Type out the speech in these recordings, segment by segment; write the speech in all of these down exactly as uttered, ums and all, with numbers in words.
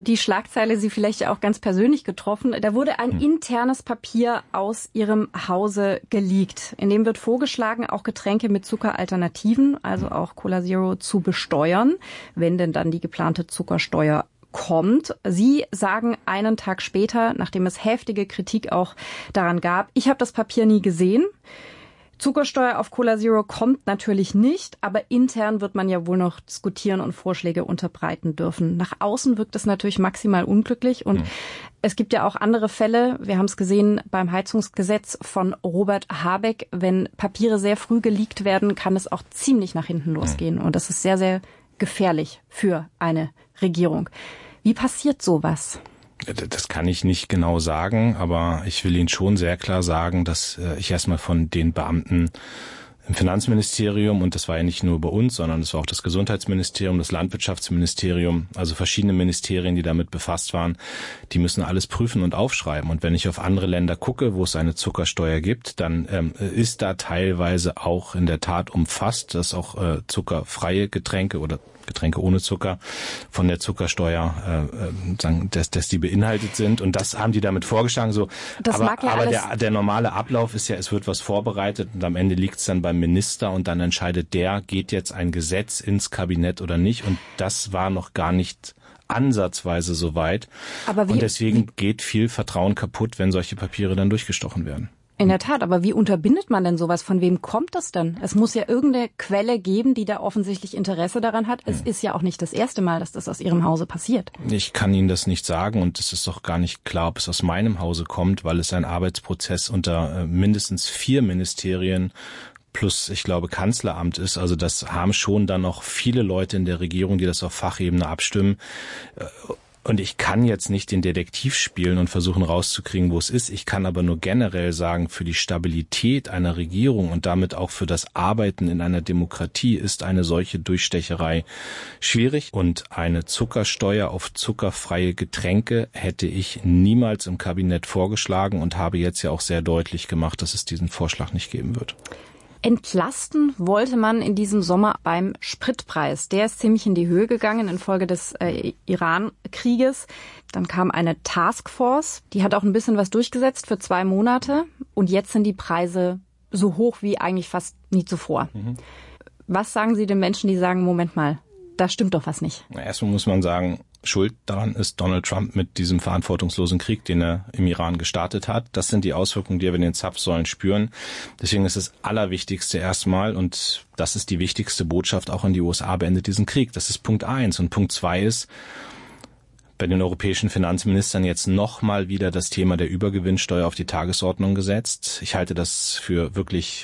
die Schlagzeile Sie vielleicht auch ganz persönlich getroffen. Da wurde ein internes Papier aus Ihrem Hause geleakt. In dem wird vorgeschlagen, auch Getränke mit Zuckeralternativen, also auch Cola Zero, zu besteuern, wenn denn dann die geplante Zuckersteuer kommt. Sie sagen einen Tag später, nachdem es heftige Kritik auch daran gab, ich habe das Papier nie gesehen. Zuckersteuer auf Cola Zero kommt natürlich nicht, aber intern wird man ja wohl noch diskutieren und Vorschläge unterbreiten dürfen. Nach außen wirkt es natürlich maximal unglücklich und mhm. es gibt ja auch andere Fälle. Wir haben es gesehen beim Heizungsgesetz von Robert Habeck. Wenn Papiere sehr früh geleakt werden, kann es auch ziemlich nach hinten losgehen und das ist sehr, sehr gefährlich für eine Regierung. Wie passiert sowas? Das kann ich nicht genau sagen, aber ich will Ihnen schon sehr klar sagen, dass ich erstmal von den Beamten im Finanzministerium, und das war ja nicht nur bei uns, sondern es war auch das Gesundheitsministerium, das Landwirtschaftsministerium, also verschiedene Ministerien, die damit befasst waren, die müssen alles prüfen und aufschreiben. Und wenn ich auf andere Länder gucke, wo es eine Zuckersteuer gibt, dann ähm, ist da teilweise auch in der Tat umfasst, dass auch äh, zuckerfreie Getränke oder Getränke ohne Zucker von der Zuckersteuer, äh, sagen, dass, dass die beinhaltet sind. Und das haben die damit vorgeschlagen. So. Das aber mag ja aber alles der, der normale Ablauf ist ja, es wird was vorbereitet und am Ende liegt es dann beim Minister und dann entscheidet der, geht jetzt ein Gesetz ins Kabinett oder nicht. Und das war noch gar nicht ansatzweise so weit. Aber wie, und deswegen wie, geht viel Vertrauen kaputt, wenn solche Papiere dann durchgestochen werden. In der Tat, aber wie unterbindet man denn sowas? Von wem kommt das denn? Es muss ja irgendeine Quelle geben, die da offensichtlich Interesse daran hat. Es hm. ist ja auch nicht das erste Mal, dass das aus Ihrem Hause passiert. Ich kann Ihnen das nicht sagen und es ist doch gar nicht klar, ob es aus meinem Hause kommt, weil es ein Arbeitsprozess unter mindestens vier Ministerien plus, ich glaube, Kanzleramt ist. Also das haben schon dann noch viele Leute in der Regierung, die das auf Fachebene abstimmen. Und ich kann jetzt nicht den Detektiv spielen und versuchen rauszukriegen, wo es ist. Ich kann aber nur generell sagen, für die Stabilität einer Regierung und damit auch für das Arbeiten in einer Demokratie ist eine solche Durchstecherei schwierig. Und eine Zuckersteuer auf zuckerfreie Getränke hätte ich niemals im Kabinett vorgeschlagen und habe jetzt ja auch sehr deutlich gemacht, dass es diesen Vorschlag nicht geben wird. Entlasten wollte man in diesem Sommer beim Spritpreis. Der ist ziemlich in die Höhe gegangen infolge des äh, Iran-Krieges. Dann kam eine Taskforce, die hat auch ein bisschen was durchgesetzt für zwei Monate. Und jetzt sind die Preise so hoch wie eigentlich fast nie zuvor. Mhm. Was sagen Sie den Menschen, die sagen, Moment mal, da stimmt doch was nicht? Erstmal muss man sagen, Schuld daran ist Donald Trump mit diesem verantwortungslosen Krieg, den er im Iran gestartet hat. Das sind die Auswirkungen, die wir in den Zapfsäulen spüren. Deswegen ist das Allerwichtigste erstmal, und das ist die wichtigste Botschaft auch an die U S A, beendet diesen Krieg. Das ist Punkt eins. Und Punkt zwei ist, bei den europäischen Finanzministern jetzt nochmal wieder das Thema der Übergewinnsteuer auf die Tagesordnung gesetzt. Ich halte das für wirklich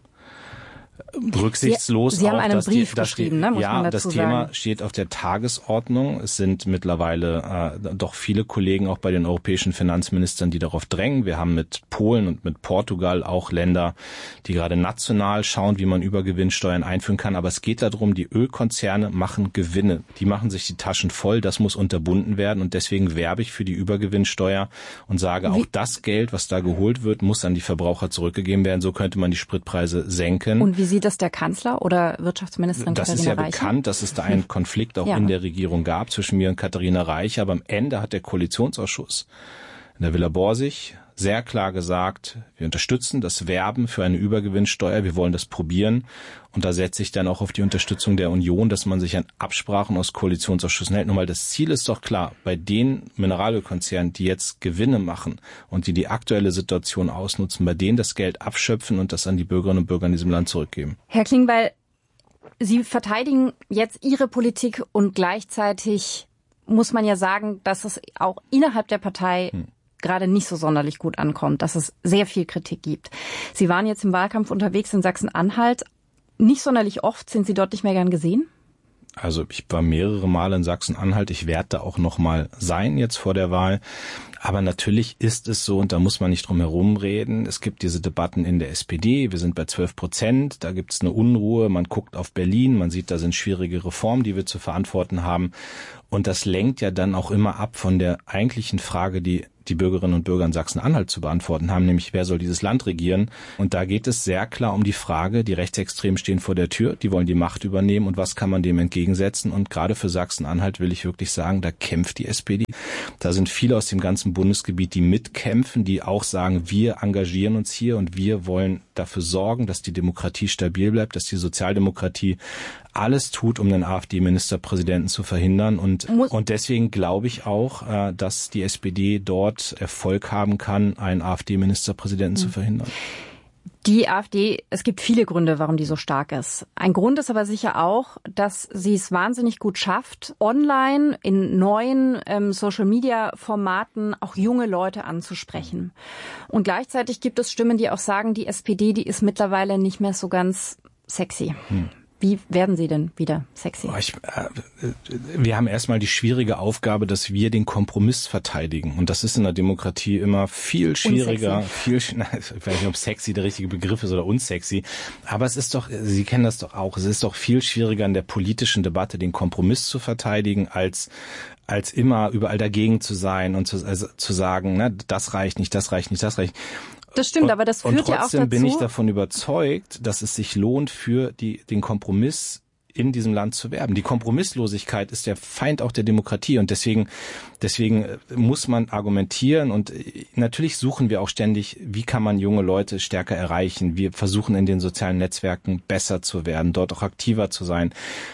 rücksichtslos. Sie, Sie haben auch, einen dass Brief die, dass geschrieben, die, ne, muss ja, man dazu das Thema sagen. Steht auf der Tagesordnung. Es sind mittlerweile äh, doch viele Kollegen auch bei den europäischen Finanzministern, die darauf drängen. Wir haben mit Polen und mit Portugal auch Länder, die gerade national schauen, wie man Übergewinnsteuern einführen kann. Aber es geht darum, die Ölkonzerne machen Gewinne. Die machen sich die Taschen voll. Das muss unterbunden werden. Und deswegen werbe ich für die Übergewinnsteuer und sage, wie? Auch das Geld, was da geholt wird, muss an die Verbraucher zurückgegeben werden. So könnte man die Spritpreise senken. Und wie sieht das der Kanzler oder Wirtschaftsministerin das Katharina Reich? Das ist ja bekannt, dass es da einen Konflikt auch ja. in der Regierung gab zwischen mir und Katharina Reich. Aber am Ende hat der Koalitionsausschuss in der Villa Borsig sehr klar gesagt, wir unterstützen das Werben für eine Übergewinnsteuer, wir wollen das probieren. Und da setze ich dann auch auf die Unterstützung der Union, dass man sich an Absprachen aus Koalitionsausschüssen hält. Nur weil das Ziel ist doch klar, bei den Mineralölkonzernen, die jetzt Gewinne machen und die die aktuelle Situation ausnutzen, bei denen das Geld abschöpfen und das an die Bürgerinnen und Bürger in diesem Land zurückgeben. Herr Klingbeil, Sie verteidigen jetzt Ihre Politik und gleichzeitig muss man ja sagen, dass es auch innerhalb der Partei hm. gerade nicht so sonderlich gut ankommt, dass es sehr viel Kritik gibt. Sie waren jetzt im Wahlkampf unterwegs in Sachsen-Anhalt. Nicht sonderlich oft. Sind Sie dort nicht mehr gern gesehen? Also ich war mehrere Male in Sachsen-Anhalt. Ich werde da auch noch mal sein jetzt vor der Wahl. Aber natürlich ist es so, und da muss man nicht drum herum reden, es gibt diese Debatten in der S P D, wir sind bei zwölf Prozent, da gibt es eine Unruhe, man guckt auf Berlin, man sieht, da sind schwierige Reformen, die wir zu verantworten haben. Und das lenkt ja dann auch immer ab von der eigentlichen Frage, die die Bürgerinnen und Bürger in Sachsen-Anhalt zu beantworten haben, nämlich wer soll dieses Land regieren? Und da geht es sehr klar um die Frage, die Rechtsextremen stehen vor der Tür, die wollen die Macht übernehmen und was kann man dem entgegensetzen? Und gerade für Sachsen-Anhalt will ich wirklich sagen, da kämpft die S P D. Da sind viele aus dem ganzen Bundesgebiet, die mitkämpfen, die auch sagen, wir engagieren uns hier und wir wollen dafür sorgen, dass die Demokratie stabil bleibt, dass die Sozialdemokratie alles tut, um den AfD-Ministerpräsidenten zu verhindern. Und, und deswegen glaube ich auch, dass die S P D dort Erfolg haben kann, einen AfD-Ministerpräsidenten mhm. zu verhindern. Die AfD, es gibt viele Gründe, warum die so stark ist. Ein Grund ist aber sicher auch, dass sie es wahnsinnig gut schafft, online in neuen ähm, Social-Media-Formaten auch junge Leute anzusprechen. Und gleichzeitig gibt es Stimmen, die auch sagen, die S P D, die ist mittlerweile nicht mehr so ganz sexy. Hm. Wie werden Sie denn wieder sexy? Ich, äh, wir haben erstmal die schwierige Aufgabe, dass wir den Kompromiss verteidigen. Und das ist in der Demokratie immer viel schwieriger. Viel, ich weiß nicht, ob sexy der richtige Begriff ist oder unsexy. Aber es ist doch, Sie kennen das doch auch, es ist doch viel schwieriger in der politischen Debatte, den Kompromiss zu verteidigen, als als immer überall dagegen zu sein und zu, also, zu sagen, ne, das reicht nicht, das reicht nicht, das reicht nicht. Das stimmt, aber das führt ja auch dazu. Und trotzdem bin ich davon überzeugt, dass es sich lohnt, für die, den Kompromiss in diesem Land zu werben. Die Kompromisslosigkeit ist der Feind auch der Demokratie und deswegen, deswegen muss man argumentieren und natürlich suchen wir auch ständig, wie kann man junge Leute stärker erreichen. Wir versuchen in den sozialen Netzwerken besser zu werden, dort auch aktiver zu sein.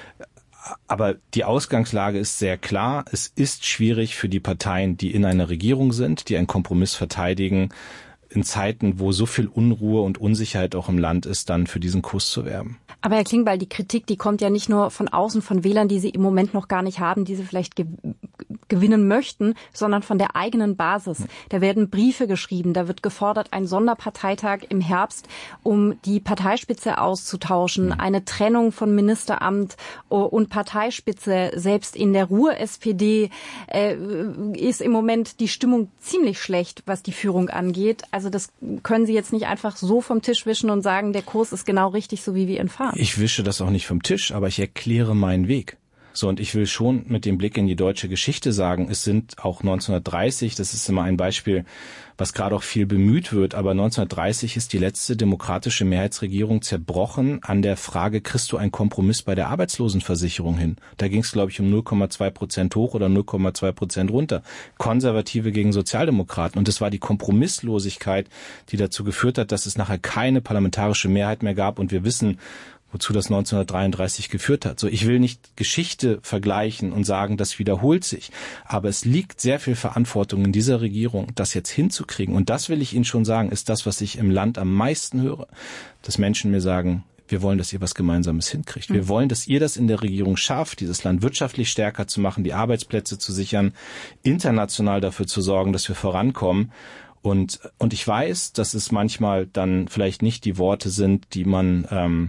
Aber die Ausgangslage ist sehr klar. Es ist schwierig für die Parteien, die in einer Regierung sind, die einen Kompromiss verteidigen, in Zeiten, wo so viel Unruhe und Unsicherheit auch im Land ist, dann für diesen Kurs zu werben. Aber Herr Klingbeil, die Kritik, die kommt ja nicht nur von außen, von Wählern, die Sie im Moment noch gar nicht haben, die Sie vielleicht ge- gewinnen möchten, sondern von der eigenen Basis. Da werden Briefe geschrieben, da wird gefordert, ein Sonderparteitag im Herbst, um die Parteispitze auszutauschen, eine Trennung von Ministeramt und Parteispitze. Selbst in der Ruhr-S P D äh, ist im Moment die Stimmung ziemlich schlecht, was die Führung angeht. Also das können Sie jetzt nicht einfach so vom Tisch wischen und sagen, der Kurs ist genau richtig, so wie wir ihn fahren. Ich wische das auch nicht vom Tisch, aber ich erkläre meinen Weg. So, und ich will schon mit dem Blick in die deutsche Geschichte sagen, es sind auch neunzehnhundertdreißig, das ist immer ein Beispiel, was gerade auch viel bemüht wird, aber neunzehnhundertdreißig ist die letzte demokratische Mehrheitsregierung zerbrochen an der Frage, kriegst du einen Kompromiss bei der Arbeitslosenversicherung hin? Da ging es, glaube ich, um null Komma zwei Prozent hoch oder null Komma zwei Prozent runter. Konservative gegen Sozialdemokraten. Und es war die Kompromisslosigkeit, die dazu geführt hat, dass es nachher keine parlamentarische Mehrheit mehr gab. Und wir wissen, wozu das neunzehnhundertdreiunddreißig geführt hat. So, ich will nicht Geschichte vergleichen und sagen, das wiederholt sich. Aber es liegt sehr viel Verantwortung in dieser Regierung, das jetzt hinzukriegen. Und das will ich Ihnen schon sagen, ist das, was ich im Land am meisten höre. Dass Menschen mir sagen, wir wollen, dass ihr was Gemeinsames hinkriegt. Wir wollen, dass ihr das in der Regierung schafft, dieses Land wirtschaftlich stärker zu machen, die Arbeitsplätze zu sichern, international dafür zu sorgen, dass wir vorankommen. Und, und ich weiß, dass es manchmal dann vielleicht nicht die Worte sind, die man, ähm,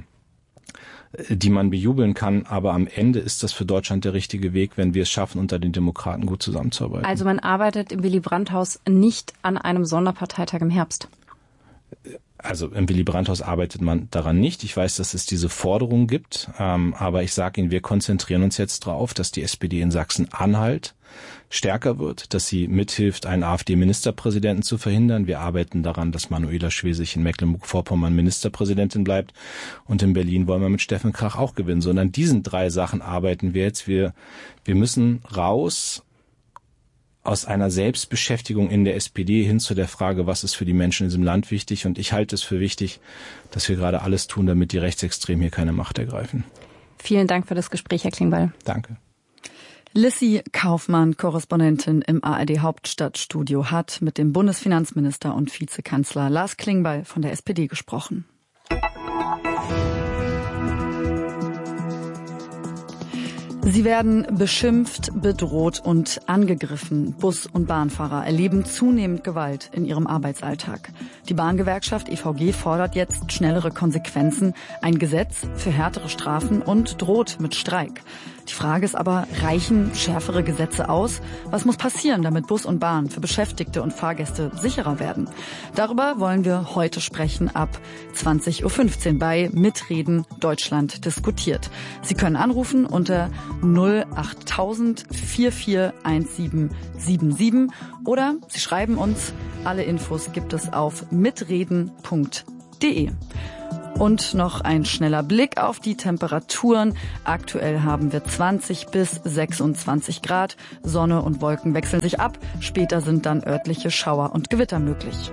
die man bejubeln kann, aber am Ende ist das für Deutschland der richtige Weg, wenn wir es schaffen, unter den Demokraten gut zusammenzuarbeiten. Also man arbeitet im Willy-Brandt-Haus nicht an einem Sonderparteitag im Herbst? Also im Willy-Brandt-Haus arbeitet man daran nicht. Ich weiß, dass es diese Forderung gibt, ähm, aber ich sage Ihnen, wir konzentrieren uns jetzt darauf, dass die S P D in Sachsen-Anhalt stärker wird, dass sie mithilft, einen AfD-Ministerpräsidenten zu verhindern. Wir arbeiten daran, dass Manuela Schwesig in Mecklenburg-Vorpommern Ministerpräsidentin bleibt. Und in Berlin wollen wir mit Steffen Krach auch gewinnen. So, und an diesen drei Sachen arbeiten wir jetzt. Wir, wir müssen raus aus einer Selbstbeschäftigung in der S P D hin zu der Frage, was ist für die Menschen in diesem Land wichtig. Und ich halte es für wichtig, dass wir gerade alles tun, damit die Rechtsextremen hier keine Macht ergreifen. Vielen Dank für das Gespräch, Herr Klingbeil. Danke. Lissy Kaufmann, Korrespondentin im A R D Hauptstadtstudio, hat mit dem Bundesfinanzminister und Vizekanzler Lars Klingbeil von der S P D gesprochen. Sie werden beschimpft, bedroht und angegriffen. Bus- und Bahnfahrer erleben zunehmend Gewalt in ihrem Arbeitsalltag. Die Bahngewerkschaft E V G fordert jetzt schnellere Konsequenzen, ein Gesetz für härtere Strafen und droht mit Streik. Die Frage ist aber, reichen schärfere Gesetze aus? Was muss passieren, damit Bus und Bahn für Beschäftigte und Fahrgäste sicherer werden? Darüber wollen wir heute sprechen ab zwanzig Uhr fünfzehn bei Mitreden Deutschland diskutiert. Sie können anrufen unter null achttausend vier vier eins sieben sieben sieben oder Sie schreiben uns. Alle Infos gibt es auf mitreden punkt de. Und noch ein schneller Blick auf die Temperaturen. Aktuell haben wir zwanzig bis sechsundzwanzig Grad. Sonne und Wolken wechseln sich ab. Später sind dann örtliche Schauer und Gewitter möglich.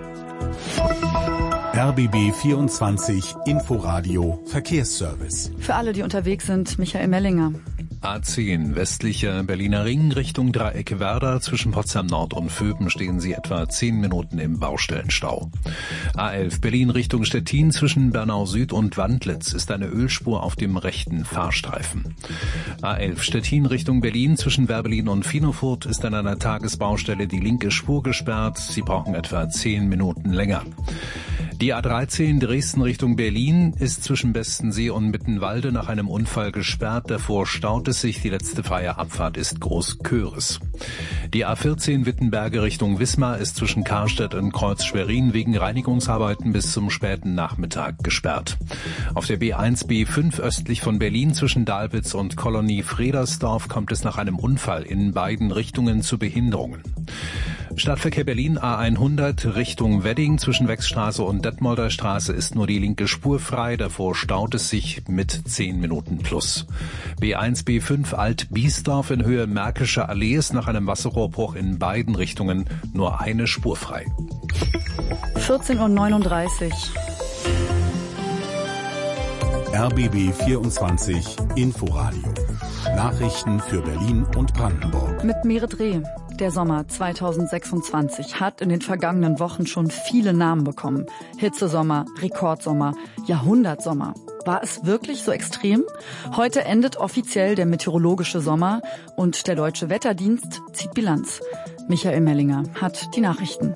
R B B vierundzwanzig Inforadio Verkehrsservice. Für alle, die unterwegs sind, Michael Mellinger. A zehn, westlicher Berliner Ring Richtung Dreieck Werder. Zwischen Potsdam Nord und Vöben stehen Sie etwa zehn Minuten im Baustellenstau. A elf, Berlin Richtung Stettin. Zwischen Bernau Süd und Wandlitz ist eine Ölspur auf dem rechten Fahrstreifen. A elf, Stettin Richtung Berlin. Zwischen Werbelin und Finofurt ist an einer Tagesbaustelle die linke Spur gesperrt. Sie brauchen etwa zehn Minuten länger. Die A dreizehn Dresden Richtung Berlin ist zwischen Bestensee und Mittenwalde nach einem Unfall gesperrt. Davor staut es sich. Die letzte freie Abfahrt ist Großköris. Die A vierzehn Wittenberge Richtung Wismar ist zwischen Karstadt und Kreuz Schwerin wegen Reinigungsarbeiten bis zum späten Nachmittag gesperrt. Auf der B eins B fünf östlich von Berlin zwischen Dahlwitz und Kolonie Fredersdorf kommt es nach einem Unfall in beiden Richtungen zu Behinderungen. Stadtverkehr Berlin A hundert Richtung Wedding zwischen Wechstraße und Detmolder Straße ist nur die linke Spur frei. Davor staut es sich mit zehn Minuten plus. B eins B fünf Alt-Biesdorf in Höhe Märkischer Allee ist nach einem Wasserrohrbruch in beiden Richtungen nur eine Spur frei. vierzehn Uhr neununddreißig. R B B vierundzwanzig Inforadio. Nachrichten für Berlin und Brandenburg. Mit Merit Reh. Der Sommer zweitausendsechsundzwanzig hat in den vergangenen Wochen schon viele Namen bekommen. Hitzesommer, Rekordsommer, Jahrhundertsommer. War es wirklich so extrem? Heute endet offiziell der meteorologische Sommer und der Deutsche Wetterdienst zieht Bilanz. Michael Mellinger hat die Nachrichten.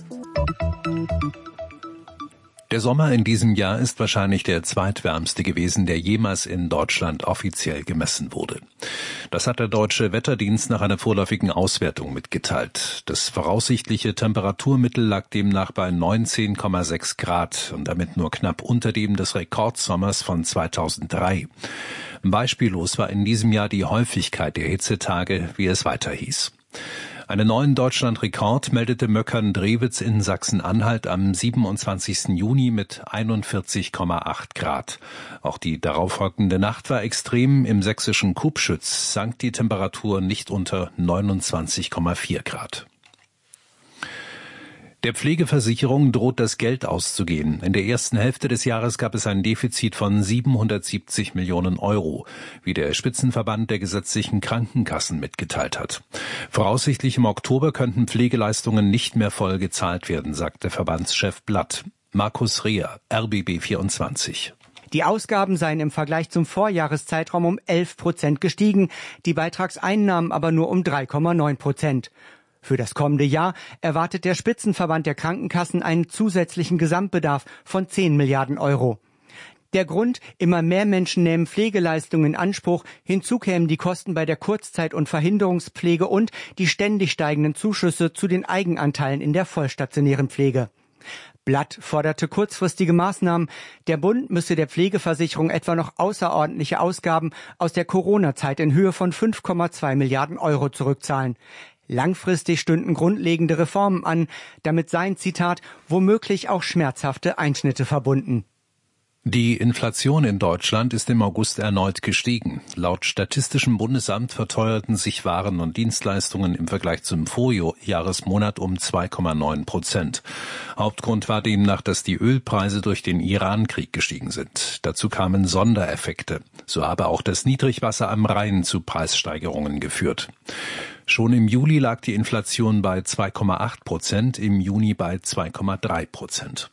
Der Sommer in diesem Jahr ist wahrscheinlich der zweitwärmste gewesen, der jemals in Deutschland offiziell gemessen wurde. Das hat der Deutsche Wetterdienst nach einer vorläufigen Auswertung mitgeteilt. Das voraussichtliche Temperaturmittel lag demnach bei neunzehn Komma sechs Grad und damit nur knapp unter dem des Rekordsommers von zweitausenddrei. Beispiellos war in diesem Jahr die Häufigkeit der Hitzetage, wie es weiter hieß. Einen neuen Deutschlandrekord meldete Möckern-Drewitz in Sachsen-Anhalt am siebenundzwanzigsten Juni mit einundvierzig Komma acht Grad. Auch die darauffolgende Nacht war extrem. Im sächsischen Kubschütz sank die Temperatur nicht unter neunundzwanzig Komma vier Grad. Der Pflegeversicherung droht das Geld auszugehen. In der ersten Hälfte des Jahres gab es ein Defizit von siebenhundertsiebzig Millionen Euro, wie der Spitzenverband der gesetzlichen Krankenkassen mitgeteilt hat. Voraussichtlich im Oktober könnten Pflegeleistungen nicht mehr voll gezahlt werden, sagt der Verbandschef Blatt. Markus Reher, R B B vierundzwanzig. Die Ausgaben seien im Vergleich zum Vorjahreszeitraum um elf Prozent gestiegen, die Beitragseinnahmen aber nur um drei Komma neun Prozent. Für das kommende Jahr erwartet der Spitzenverband der Krankenkassen einen zusätzlichen Gesamtbedarf von zehn Milliarden Euro. Der Grund: immer mehr Menschen nehmen Pflegeleistungen in Anspruch. Hinzu kämen die Kosten bei der Kurzzeit- und Verhinderungspflege und die ständig steigenden Zuschüsse zu den Eigenanteilen in der vollstationären Pflege. Blatt forderte kurzfristige Maßnahmen. Der Bund müsse der Pflegeversicherung etwa noch außerordentliche Ausgaben aus der Corona-Zeit in Höhe von fünf Komma zwei Milliarden Euro zurückzahlen. Langfristig stünden grundlegende Reformen an. Damit seien, Zitat, womöglich auch schmerzhafte Einschnitte verbunden. Die Inflation in Deutschland ist im August erneut gestiegen. Laut Statistischem Bundesamt verteuerten sich Waren und Dienstleistungen im Vergleich zum Vorjahresmonat um zwei Komma neun Prozent. Hauptgrund war demnach, dass die Ölpreise durch den Iran-Krieg gestiegen sind. Dazu kamen Sondereffekte. So habe auch das Niedrigwasser am Rhein zu Preissteigerungen geführt. Schon im Juli lag die Inflation bei zwei Komma acht Prozent, im Juni bei zwei Komma drei Prozent.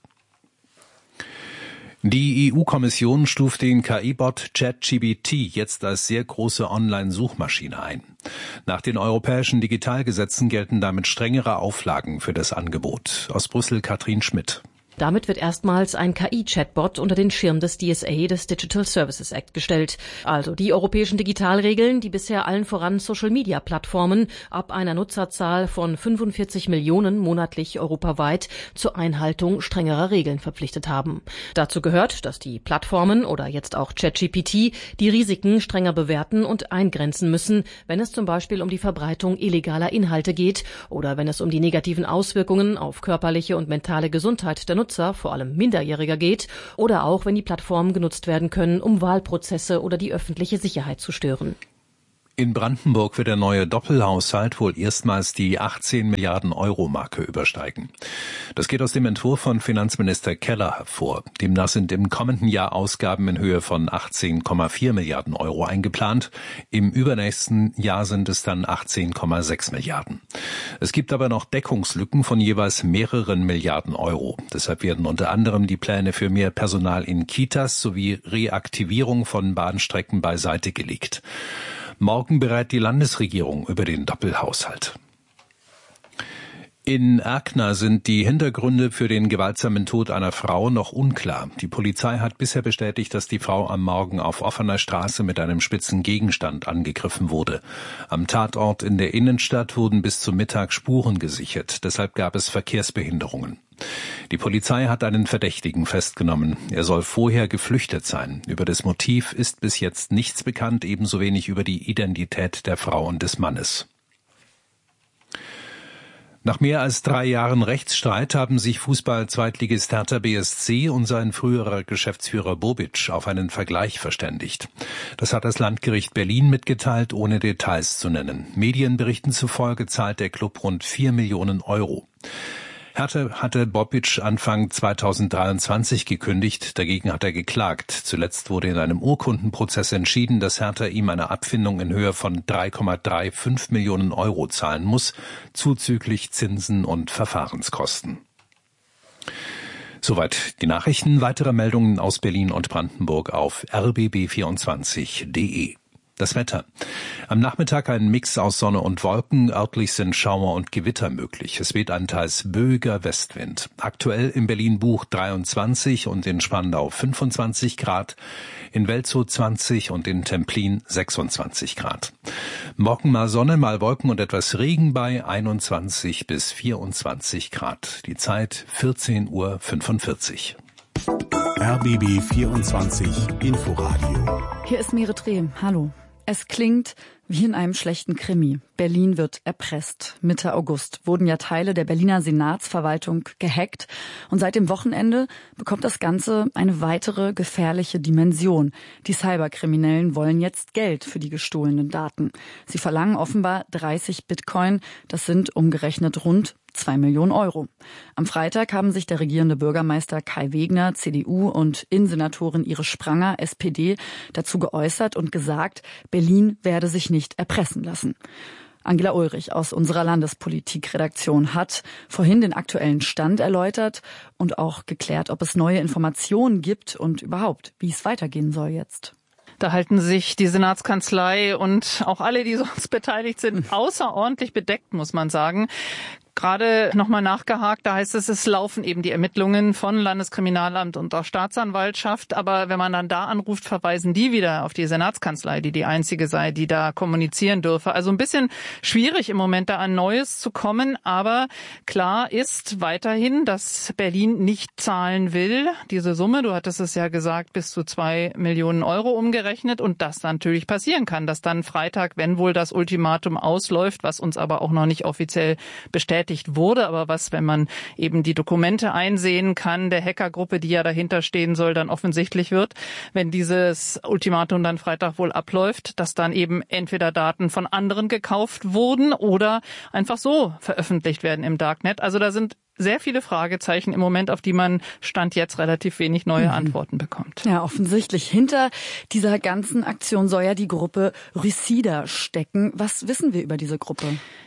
Die E U-Kommission stuft den K I-Bot ChatGPT jetzt als sehr große Online-Suchmaschine ein. Nach den europäischen Digitalgesetzen gelten damit strengere Auflagen für das Angebot. Aus Brüssel Katrin Schmidt. Damit wird erstmals ein K I-Chatbot unter den Schirm des D S A, des Digital Services Act, gestellt. Also die europäischen Digitalregeln, die bisher allen voran Social-Media-Plattformen ab einer Nutzerzahl von fünfundvierzig Millionen monatlich europaweit zur Einhaltung strengerer Regeln verpflichtet haben. Dazu gehört, dass die Plattformen oder jetzt auch ChatGPT die Risiken strenger bewerten und eingrenzen müssen, wenn es zum Beispiel um die Verbreitung illegaler Inhalte geht oder wenn es um die negativen Auswirkungen auf körperliche und mentale Gesundheit der Nutzer, vor allem Minderjähriger, geht oder auch, wenn die Plattformen genutzt werden können, um Wahlprozesse oder die öffentliche Sicherheit zu stören. In Brandenburg wird der neue Doppelhaushalt wohl erstmals die achtzehn Milliarden Euro Marke übersteigen. Das geht aus dem Entwurf von Finanzminister Keller hervor. Demnach sind im kommenden Jahr Ausgaben in Höhe von achtzehn Komma vier Milliarden Euro eingeplant. Im übernächsten Jahr sind es dann achtzehn Komma sechs Milliarden. Es gibt aber noch Deckungslücken von jeweils mehreren Milliarden Euro. Deshalb werden unter anderem die Pläne für mehr Personal in Kitas sowie Reaktivierung von Bahnstrecken beiseite gelegt. Morgen berät die Landesregierung über den Doppelhaushalt. In Erkner sind die Hintergründe für den gewaltsamen Tod einer Frau noch unklar. Die Polizei hat bisher bestätigt, dass die Frau am Morgen auf offener Straße mit einem spitzen Gegenstand angegriffen wurde. Am Tatort in der Innenstadt wurden bis zum Mittag Spuren gesichert. Deshalb gab es Verkehrsbehinderungen. Die Polizei hat einen Verdächtigen festgenommen. Er soll vorher geflüchtet sein. Über das Motiv ist bis jetzt nichts bekannt, ebenso wenig über die Identität der Frau und des Mannes. Nach mehr als drei Jahren Rechtsstreit haben sich Fußball-Zweitligist Hertha B S C und sein früherer Geschäftsführer Bobic auf einen Vergleich verständigt. Das hat das Landgericht Berlin mitgeteilt, ohne Details zu nennen. Medienberichten zufolge zahlt der Klub rund vier Millionen Euro. Hertha hatte Bobic Anfang zweitausenddreiundzwanzig gekündigt, dagegen hat er geklagt. Zuletzt wurde in einem Urkundenprozess entschieden, dass Hertha ihm eine Abfindung in Höhe von drei Komma fünfunddreißig Millionen Euro zahlen muss, zuzüglich Zinsen und Verfahrenskosten. Soweit die Nachrichten. Weitere Meldungen aus Berlin und Brandenburg auf r b b vierundzwanzig punkt d e. Das Wetter. Am Nachmittag ein Mix aus Sonne und Wolken. Örtlich sind Schauer und Gewitter möglich. Es weht ein teils böiger Westwind. Aktuell in Berlin-Buch dreiundzwanzig und in Spandau fünfundzwanzig Grad, in Welzow zwanzig und in Templin sechsundzwanzig Grad. Morgen mal Sonne, mal Wolken und etwas Regen bei einundzwanzig bis vierundzwanzig Grad. Die Zeit vierzehn Uhr fünfundvierzig. R B B vierundzwanzig Inforadio. Hier ist Mire Trehm. Hallo. Es klingt wie in einem schlechten Krimi. Berlin wird erpresst. Mitte August wurden ja Teile der Berliner Senatsverwaltung gehackt. Und seit dem Wochenende bekommt das Ganze eine weitere gefährliche Dimension. Die Cyberkriminellen wollen jetzt Geld für die gestohlenen Daten. Sie verlangen offenbar dreißig Bitcoin. Das sind umgerechnet rund zwei Millionen Euro. Am Freitag haben sich der regierende Bürgermeister Kai Wegner, C D U, und Innensenatorin Iris Spranger, S P D, dazu geäußert und gesagt, Berlin werde sich nicht erpressen lassen. Angela Ulrich aus unserer Landespolitikredaktion hat vorhin den aktuellen Stand erläutert und auch geklärt, ob es neue Informationen gibt und überhaupt, wie es weitergehen soll jetzt. Da halten sich die Senatskanzlei und auch alle, die sonst beteiligt sind, außerordentlich bedeckt, muss man sagen. Gerade nochmal nachgehakt, da heißt es, es laufen eben die Ermittlungen von Landeskriminalamt und auch Staatsanwaltschaft. Aber wenn man dann da anruft, verweisen die wieder auf die Senatskanzlei, die die einzige sei, die da kommunizieren dürfe. Also ein bisschen schwierig im Moment da an Neues zu kommen. Aber klar ist weiterhin, dass Berlin nicht zahlen will. Diese Summe, du hattest es ja gesagt, bis zu zwei Millionen Euro umgerechnet. Und das natürlich passieren kann, dass dann Freitag, wenn wohl das Ultimatum ausläuft, was uns aber auch noch nicht offiziell bestätigt wurde, aber was, wenn man eben die Dokumente einsehen kann, der Hackergruppe, die ja dahinter stehen soll, dann offensichtlich wird, wenn dieses Ultimatum dann Freitag wohl abläuft, dass dann eben entweder Daten von anderen gekauft wurden oder einfach so veröffentlicht werden im Darknet. Also da sind sehr viele Fragezeichen im Moment, auf die man Stand jetzt relativ wenig neue mhm. Antworten bekommt. Ja, offensichtlich. Hinter dieser ganzen Aktion soll ja die Gruppe Rysida stecken. Was wissen wir über diese Gruppe?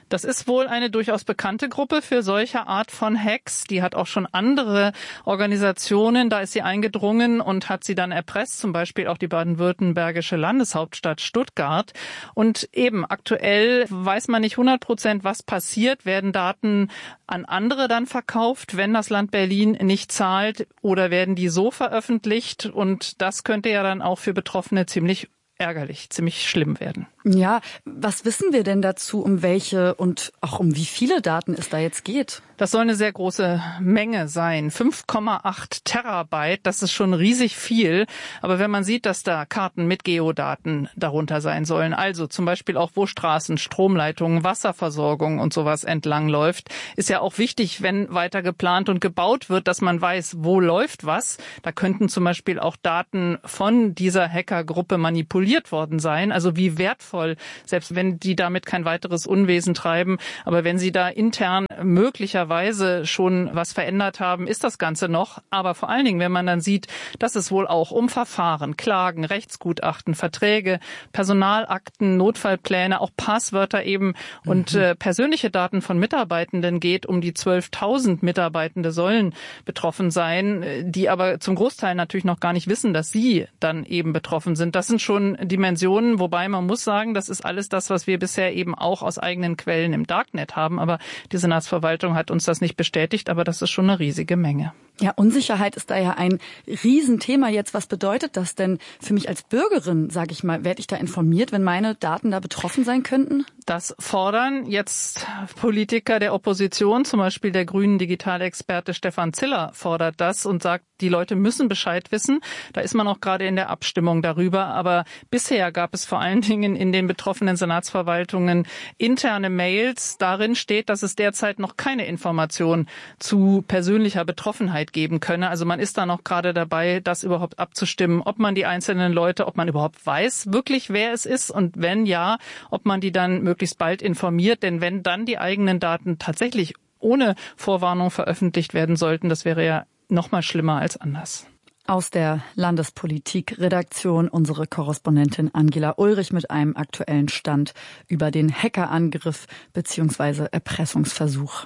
Das ist wohl eine durchaus bekannte Gruppe für solche Art von Hacks. Die hat auch schon andere Organisationen, da ist sie eingedrungen und hat sie dann erpresst, zum Beispiel auch die baden-württembergische Landeshauptstadt Stuttgart. Und eben aktuell weiß man nicht hundert Prozent, was passiert. Werden Daten an andere dann verkauft, wenn das Land Berlin nicht zahlt, oder werden die so veröffentlicht? Und das könnte ja dann auch für Betroffene ziemlich ärgerlich, ziemlich schlimm werden. Ja, was wissen wir denn dazu, um welche und auch um wie viele Daten es da jetzt geht? Das soll eine sehr große Menge sein. fünf Komma acht Terabyte, das ist schon riesig viel. Aber wenn man sieht, dass da Karten mit Geodaten darunter sein sollen, also zum Beispiel auch wo Straßen, Stromleitungen, Wasserversorgung und sowas entlang läuft, ist ja auch wichtig, wenn weiter geplant und gebaut wird, dass man weiß, wo läuft was. Da könnten zum Beispiel auch Daten von dieser Hackergruppe manipuliert worden sein. Also wie wertvoll, selbst wenn die damit kein weiteres Unwesen treiben, aber wenn sie da intern möglicherweise schon was verändert haben, ist das Ganze noch. Aber vor allen Dingen, wenn man dann sieht, dass es wohl auch um Verfahren, Klagen, Rechtsgutachten, Verträge, Personalakten, Notfallpläne, auch Passwörter eben und mhm. äh, persönliche Daten von Mitarbeitenden geht, um die zwölftausend Mitarbeitende sollen betroffen sein, die aber zum Großteil natürlich noch gar nicht wissen, dass sie dann eben betroffen sind. Das sind schon Dimensionen, wobei man muss sagen, das ist alles das, was wir bisher eben auch aus eigenen Quellen im Darknet haben. Aber die Senatsverwaltung hat uns das nicht bestätigt, aber das ist schon eine riesige Menge. Ja, Unsicherheit ist da ja ein Riesenthema jetzt. Was bedeutet das denn für mich als Bürgerin, sage ich mal? Werde ich da informiert, wenn meine Daten da betroffen sein könnten? Das fordern jetzt Politiker der Opposition, zum Beispiel der grünen Digitalexperte Stefan Ziller fordert das und sagt, die Leute müssen Bescheid wissen. Da ist man auch gerade in der Abstimmung darüber. Aber bisher gab es vor allen Dingen in den betroffenen Senatsverwaltungen interne Mails. Darin steht, dass es derzeit noch keine Information zu persönlicher Betroffenheit geben könne. Also man ist da noch gerade dabei, das überhaupt abzustimmen, ob man die einzelnen Leute, ob man überhaupt weiß wirklich, wer es ist und wenn ja, ob man die dann möglichst bald informiert. Denn wenn dann die eigenen Daten tatsächlich ohne Vorwarnung veröffentlicht werden sollten, das wäre ja noch mal schlimmer als anders. Aus der Landespolitik-Redaktion unsere Korrespondentin Angela Ulrich mit einem aktuellen Stand über den Hackerangriff bzw. Erpressungsversuch.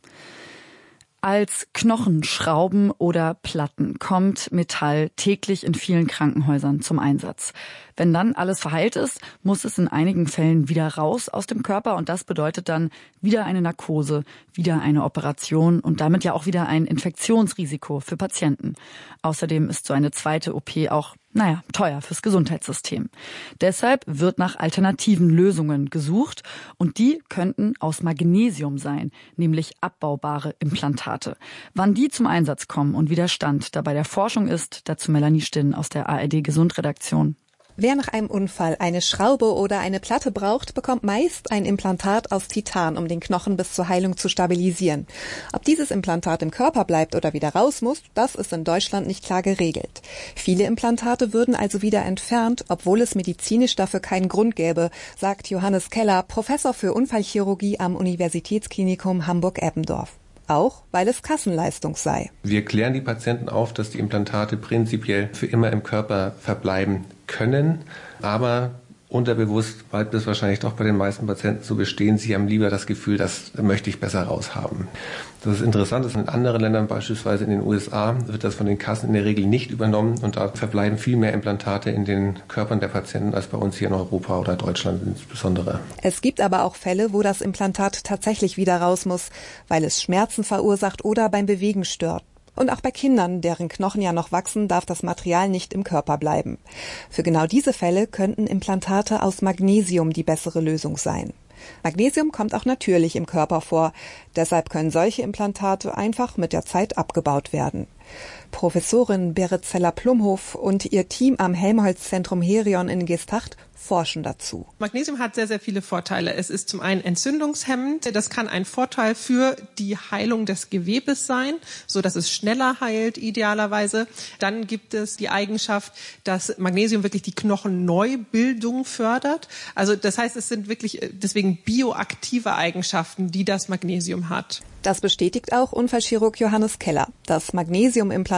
Als Knochen, Schrauben oder Platten kommt Metall täglich in vielen Krankenhäusern zum Einsatz. Wenn dann alles verheilt ist, muss es in einigen Fällen wieder raus aus dem Körper und das bedeutet dann wieder eine Narkose, wieder eine Operation und damit ja auch wieder ein Infektionsrisiko für Patienten. Außerdem ist so eine zweite O P auch, naja, teuer fürs Gesundheitssystem. Deshalb wird nach alternativen Lösungen gesucht und die könnten aus Magnesium sein, nämlich abbaubare Implantate. Wann die zum Einsatz kommen und wie der Stand da bei der Forschung ist, dazu Melanie Stinn aus der A R D Gesundredaktion. Wer nach einem Unfall eine Schraube oder eine Platte braucht, bekommt meist ein Implantat aus Titan, um den Knochen bis zur Heilung zu stabilisieren. Ob dieses Implantat im Körper bleibt oder wieder raus muss, das ist in Deutschland nicht klar geregelt. Viele Implantate würden also wieder entfernt, obwohl es medizinisch dafür keinen Grund gäbe, sagt Johannes Keller, Professor für Unfallchirurgie am Universitätsklinikum Hamburg-Eppendorf. Auch weil es Kassenleistung sei. Wir klären die Patienten auf, dass die Implantate prinzipiell für immer im Körper verbleiben können, aber unterbewusst bleibt es wahrscheinlich doch bei den meisten Patienten so bestehen. Sie haben lieber das Gefühl, das möchte ich besser raushaben. Das ist interessant, dass in anderen Ländern, beispielsweise in den U S A, wird das von den Kassen in der Regel nicht übernommen und da verbleiben viel mehr Implantate in den Körpern der Patienten als bei uns hier in Europa oder Deutschland insbesondere. Es gibt aber auch Fälle, wo das Implantat tatsächlich wieder raus muss, weil es Schmerzen verursacht oder beim Bewegen stört. Und auch bei Kindern, deren Knochen ja noch wachsen, darf das Material nicht im Körper bleiben. Für genau diese Fälle könnten Implantate aus Magnesium die bessere Lösung sein. Magnesium kommt auch natürlich im Körper vor. Deshalb können solche Implantate einfach mit der Zeit abgebaut werden. Professorin Berit Zeller-Plumhoff und ihr Team am Helmholtz-Zentrum Herion in Geesthacht forschen dazu. Magnesium hat sehr, sehr viele Vorteile. Es ist zum einen entzündungshemmend. Das kann ein Vorteil für die Heilung des Gewebes sein, so dass es schneller heilt, idealerweise. Dann gibt es die Eigenschaft, dass Magnesium wirklich die Knochenneubildung fördert. Also das heißt, es sind wirklich deswegen bioaktive Eigenschaften, die das Magnesium hat. Das bestätigt auch Unfallchirurg Johannes Keller. Das Magnesiumimplantat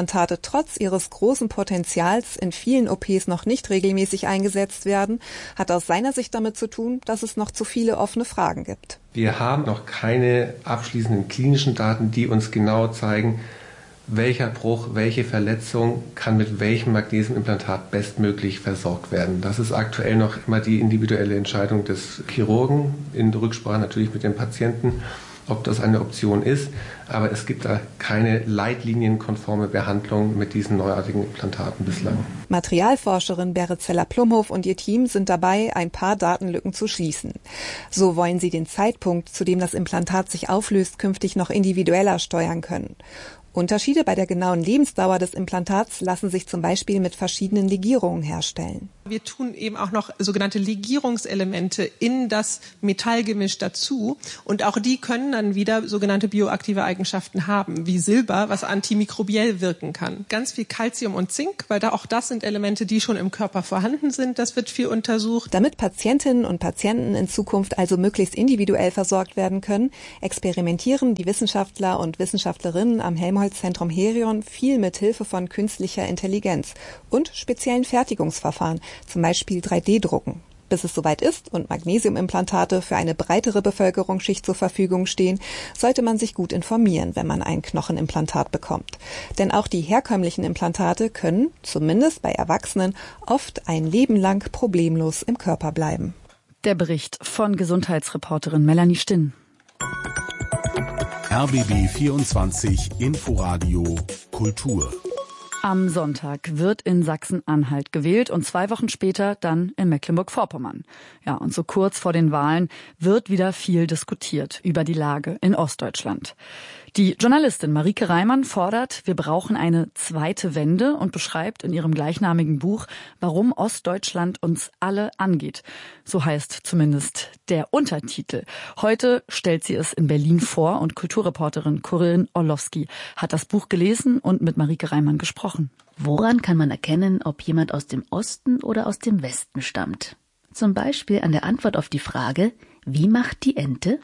Knochenimplantate trotz ihres großen Potenzials in vielen O Ps noch nicht regelmäßig eingesetzt werden, hat aus seiner Sicht damit zu tun, dass es noch zu viele offene Fragen gibt. Wir haben noch keine abschließenden klinischen Daten, die uns genau zeigen, welcher Bruch, welche Verletzung kann mit welchem Magnesiumimplantat bestmöglich versorgt werden. Das ist aktuell noch immer die individuelle Entscheidung des Chirurgen, in Rücksprache natürlich mit dem Patienten, ob das eine Option ist. Aber es gibt da keine leitlinienkonforme Behandlung mit diesen neuartigen Implantaten bislang. Materialforscherin Berit Zeller-Plumhoff und ihr Team sind dabei, ein paar Datenlücken zu schließen. So wollen sie den Zeitpunkt, zu dem das Implantat sich auflöst, künftig noch individueller steuern können. Unterschiede bei der genauen Lebensdauer des Implantats lassen sich zum Beispiel mit verschiedenen Legierungen herstellen. Wir tun eben auch noch sogenannte Legierungselemente in das Metallgemisch dazu. Und auch die können dann wieder sogenannte bioaktive Eigenschaften haben, wie Silber, was antimikrobiell wirken kann. Ganz viel Calcium und Zink, weil da auch das sind Elemente, die schon im Körper vorhanden sind. Das wird viel untersucht. Damit Patientinnen und Patienten in Zukunft also möglichst individuell versorgt werden können, experimentieren die Wissenschaftler und Wissenschaftlerinnen am Helmholtz-Zentrum Herion viel mit Hilfe von künstlicher Intelligenz und speziellen Fertigungsverfahren, zum Beispiel drei D Drucken. Bis es soweit ist und Magnesiumimplantate für eine breitere Bevölkerungsschicht zur Verfügung stehen, sollte man sich gut informieren, wenn man ein Knochenimplantat bekommt. Denn auch die herkömmlichen Implantate können, zumindest bei Erwachsenen, oft ein Leben lang problemlos im Körper bleiben. Der Bericht von Gesundheitsreporterin Melanie Stinn. R B B vierundzwanzig Inforadio Kultur. Am Sonntag wird in Sachsen-Anhalt gewählt und zwei Wochen später dann in Mecklenburg-Vorpommern. Ja, und so kurz vor den Wahlen wird wieder viel diskutiert über die Lage in Ostdeutschland. Die Journalistin Marike Reimann fordert, wir brauchen eine zweite Wende und beschreibt in ihrem gleichnamigen Buch, warum Ostdeutschland uns alle angeht. So heißt zumindest der Untertitel. Heute stellt sie es in Berlin vor und Kulturreporterin Corinne Orlowski hat das Buch gelesen und mit Marike Reimann gesprochen. Woran kann man erkennen, ob jemand aus dem Osten oder aus dem Westen stammt? Zum Beispiel an der Antwort auf die Frage, wie macht die Ente?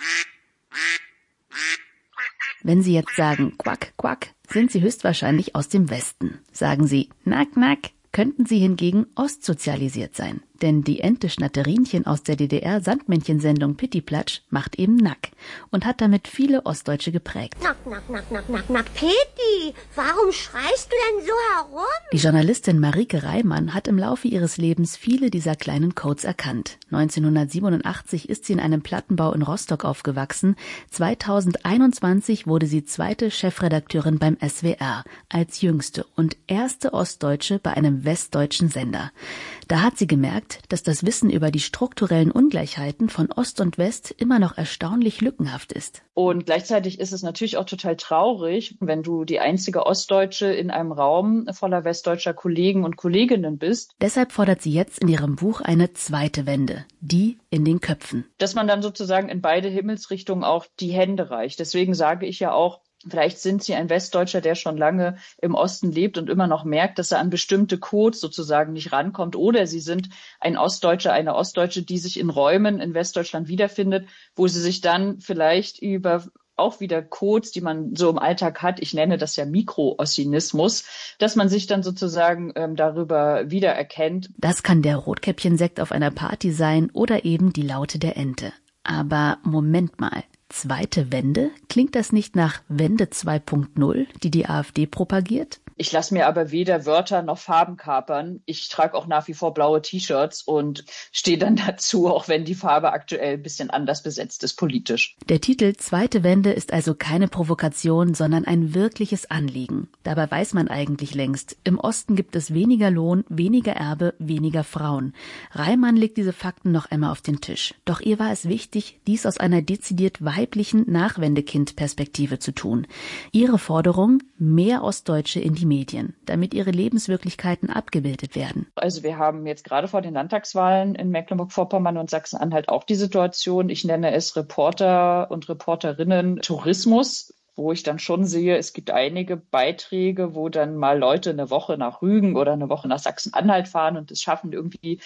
Wenn Sie jetzt sagen Quack, Quack, sind Sie höchstwahrscheinlich aus dem Westen. Sagen Sie Nack, Nack, könnten Sie hingegen ostsozialisiert sein. Denn die Ente Schnatterinchen aus der D D R-Sandmännchensendung Pittiplatsch macht eben Nack und hat damit viele Ostdeutsche geprägt. Nack, Nack, Nack, Nack, Nack, Nack, Pitti, warum schreist du denn so herum? Die Journalistin Marike Reimann hat im Laufe ihres Lebens viele dieser kleinen Codes erkannt. neunzehnhundertsiebenundachtzig ist sie in einem Plattenbau in Rostock aufgewachsen. zweitausendeinundzwanzig wurde sie zweite Chefredakteurin beim S W R, als jüngste und erste Ostdeutsche bei einem westdeutschen Sender. Da hat sie gemerkt, dass das Wissen über die strukturellen Ungleichheiten von Ost und West immer noch erstaunlich lückenhaft ist. Und gleichzeitig ist es natürlich auch total traurig, wenn du die einzige Ostdeutsche in einem Raum voller westdeutscher Kollegen und Kolleginnen bist. Deshalb fordert sie jetzt in ihrem Buch eine zweite Wende, die in den Köpfen. Dass man dann sozusagen in beide Himmelsrichtungen auch die Hände reicht. Deswegen sage ich ja auch, vielleicht sind Sie ein Westdeutscher, der schon lange im Osten lebt und immer noch merkt, dass er an bestimmte Codes sozusagen nicht rankommt. Oder Sie sind ein Ostdeutscher, eine Ostdeutsche, die sich in Räumen in Westdeutschland wiederfindet, wo sie sich dann vielleicht über auch wieder Codes, die man so im Alltag hat, ich nenne das ja Mikroossinismus, dass man sich dann sozusagen ähm, darüber wiedererkennt. Das kann der Rotkäppchensekt auf einer Party sein oder eben die Laute der Ente. Aber Moment mal. Zweite Wende? Klingt das nicht nach Wende zwei Punkt null, die die AfD propagiert? Ich lasse mir aber weder Wörter noch Farben kapern. Ich trage auch nach wie vor blaue T-Shirts und stehe dann dazu, auch wenn die Farbe aktuell ein bisschen anders besetzt ist politisch. Der Titel Zweite Wende ist also keine Provokation, sondern ein wirkliches Anliegen. Dabei weiß man eigentlich längst, im Osten gibt es weniger Lohn, weniger Erbe, weniger Frauen. Reimann legt diese Fakten noch einmal auf den Tisch. Doch ihr war es wichtig, dies aus einer dezidiert weiblichen Nachwendekind-Perspektive zu tun. Ihre Forderung, mehr Ostdeutsche in die Medien, damit ihre Lebenswirklichkeiten abgebildet werden. Also wir haben jetzt gerade vor den Landtagswahlen in Mecklenburg-Vorpommern und Sachsen-Anhalt auch die Situation, ich nenne es Reporter und Reporterinnen Tourismus, wo ich dann schon sehe, es gibt einige Beiträge, wo dann mal Leute eine Woche nach Rügen oder eine Woche nach Sachsen-Anhalt fahren und es schaffen irgendwie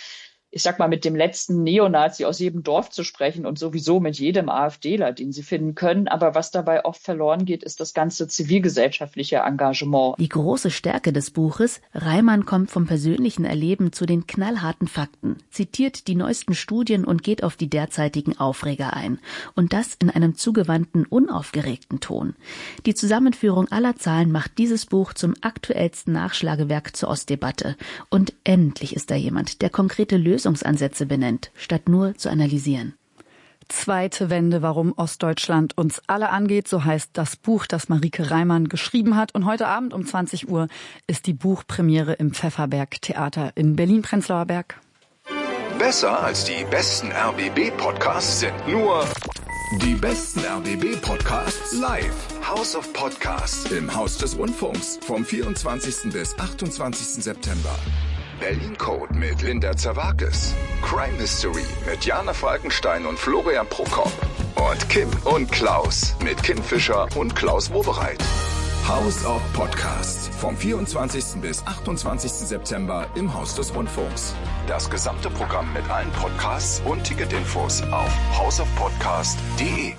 ich sag mal, mit dem letzten Neonazi aus jedem Dorf zu sprechen und sowieso mit jedem AfDler, den sie finden können. Aber was dabei oft verloren geht, ist das ganze zivilgesellschaftliche Engagement. Die große Stärke des Buches: Reimann kommt vom persönlichen Erleben zu den knallharten Fakten, zitiert die neuesten Studien und geht auf die derzeitigen Aufreger ein. Und das in einem zugewandten, unaufgeregten Ton. Die Zusammenführung aller Zahlen macht dieses Buch zum aktuellsten Nachschlagewerk zur Ostdebatte. Und endlich ist da jemand, der konkrete Lösungen Lösungsansätze benennt, statt nur zu analysieren. Zweite Wende, warum Ostdeutschland uns alle angeht, so heißt das Buch, das Marieke Reimann geschrieben hat. Und heute Abend um zwanzig Uhr ist die Buchpremiere im Pfefferberg Theater in Berlin-Prenzlauer Berg. Besser als die besten R B B-Podcasts sind nur die besten R B B-Podcasts live. House of Podcasts im Haus des Rundfunks vom vierundzwanzigsten bis achtundzwanzigsten September. Berlin Code mit Linda Zerwakis. Crime Mystery mit Jana Falkenstein und Florian Prokop. Und Kim und Klaus mit Kim Fischer und Klaus Wowereit. House of Podcasts vom vierundzwanzigsten bis achtundzwanzigsten September im Haus des Rundfunks. Das gesamte Programm mit allen Podcasts und Ticketinfos auf house of podcast punkt de.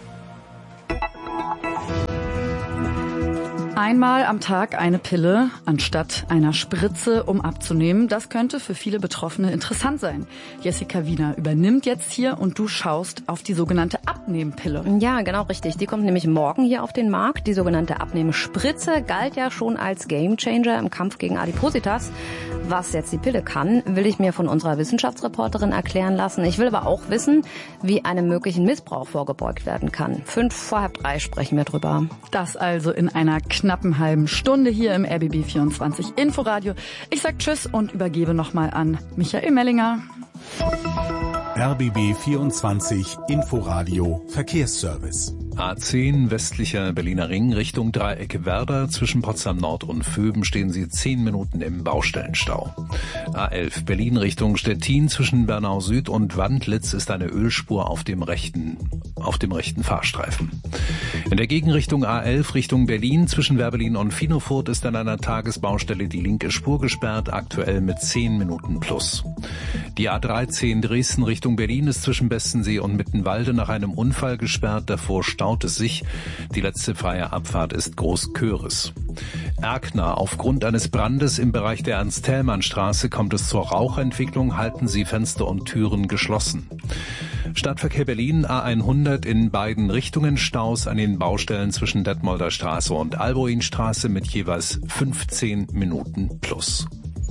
Einmal am Tag eine Pille anstatt einer Spritze, um abzunehmen. Das könnte für viele Betroffene interessant sein. Jessica Wiener übernimmt jetzt hier und du schaust auf die sogenannte Abnehmpille. Ja, genau richtig. Die kommt nämlich morgen hier auf den Markt. Die sogenannte Abnehmspritze galt ja schon als Gamechanger im Kampf gegen Adipositas. Was jetzt die Pille kann, will ich mir von unserer Wissenschaftsreporterin erklären lassen. Ich will aber auch wissen, wie einem möglichen Missbrauch vorgebeugt werden kann. Fünf vor halb drei sprechen wir drüber. Das also in einer knappen halben Stunde hier im R B B vierundzwanzig Inforadio. Ich sag Tschüss und übergebe nochmal an Michael Mellinger. R B B vierundzwanzig Inforadio Verkehrsservice. A zehn westlicher Berliner Ring Richtung Dreieck Werder. Zwischen Potsdam Nord und Vöben stehen Sie zehn Minuten im Baustellenstau. A elf Berlin Richtung Stettin. Zwischen Bernau Süd und Wandlitz ist eine Ölspur auf dem rechten, auf dem rechten Fahrstreifen. In der Gegenrichtung A elf Richtung Berlin. Zwischen Werbelin und Finofurt ist an einer Tagesbaustelle die linke Spur gesperrt, aktuell mit zehn Minuten plus. Die A dreizehn Dresden Richtung Berlin ist zwischen Bestensee und Mittenwalde nach einem Unfall gesperrt. Davor staut es sich. Die letzte freie Abfahrt ist Großköris. Erkner. Aufgrund eines Brandes im Bereich der Ernst-Thälmann-Straße kommt es zur Rauchentwicklung. Halten Sie Fenster und Türen geschlossen. Stadtverkehr Berlin A hundert in beiden Richtungen. Staus an den Baustellen zwischen Detmolder Straße und Alboinstraße mit jeweils fünfzehn Minuten plus.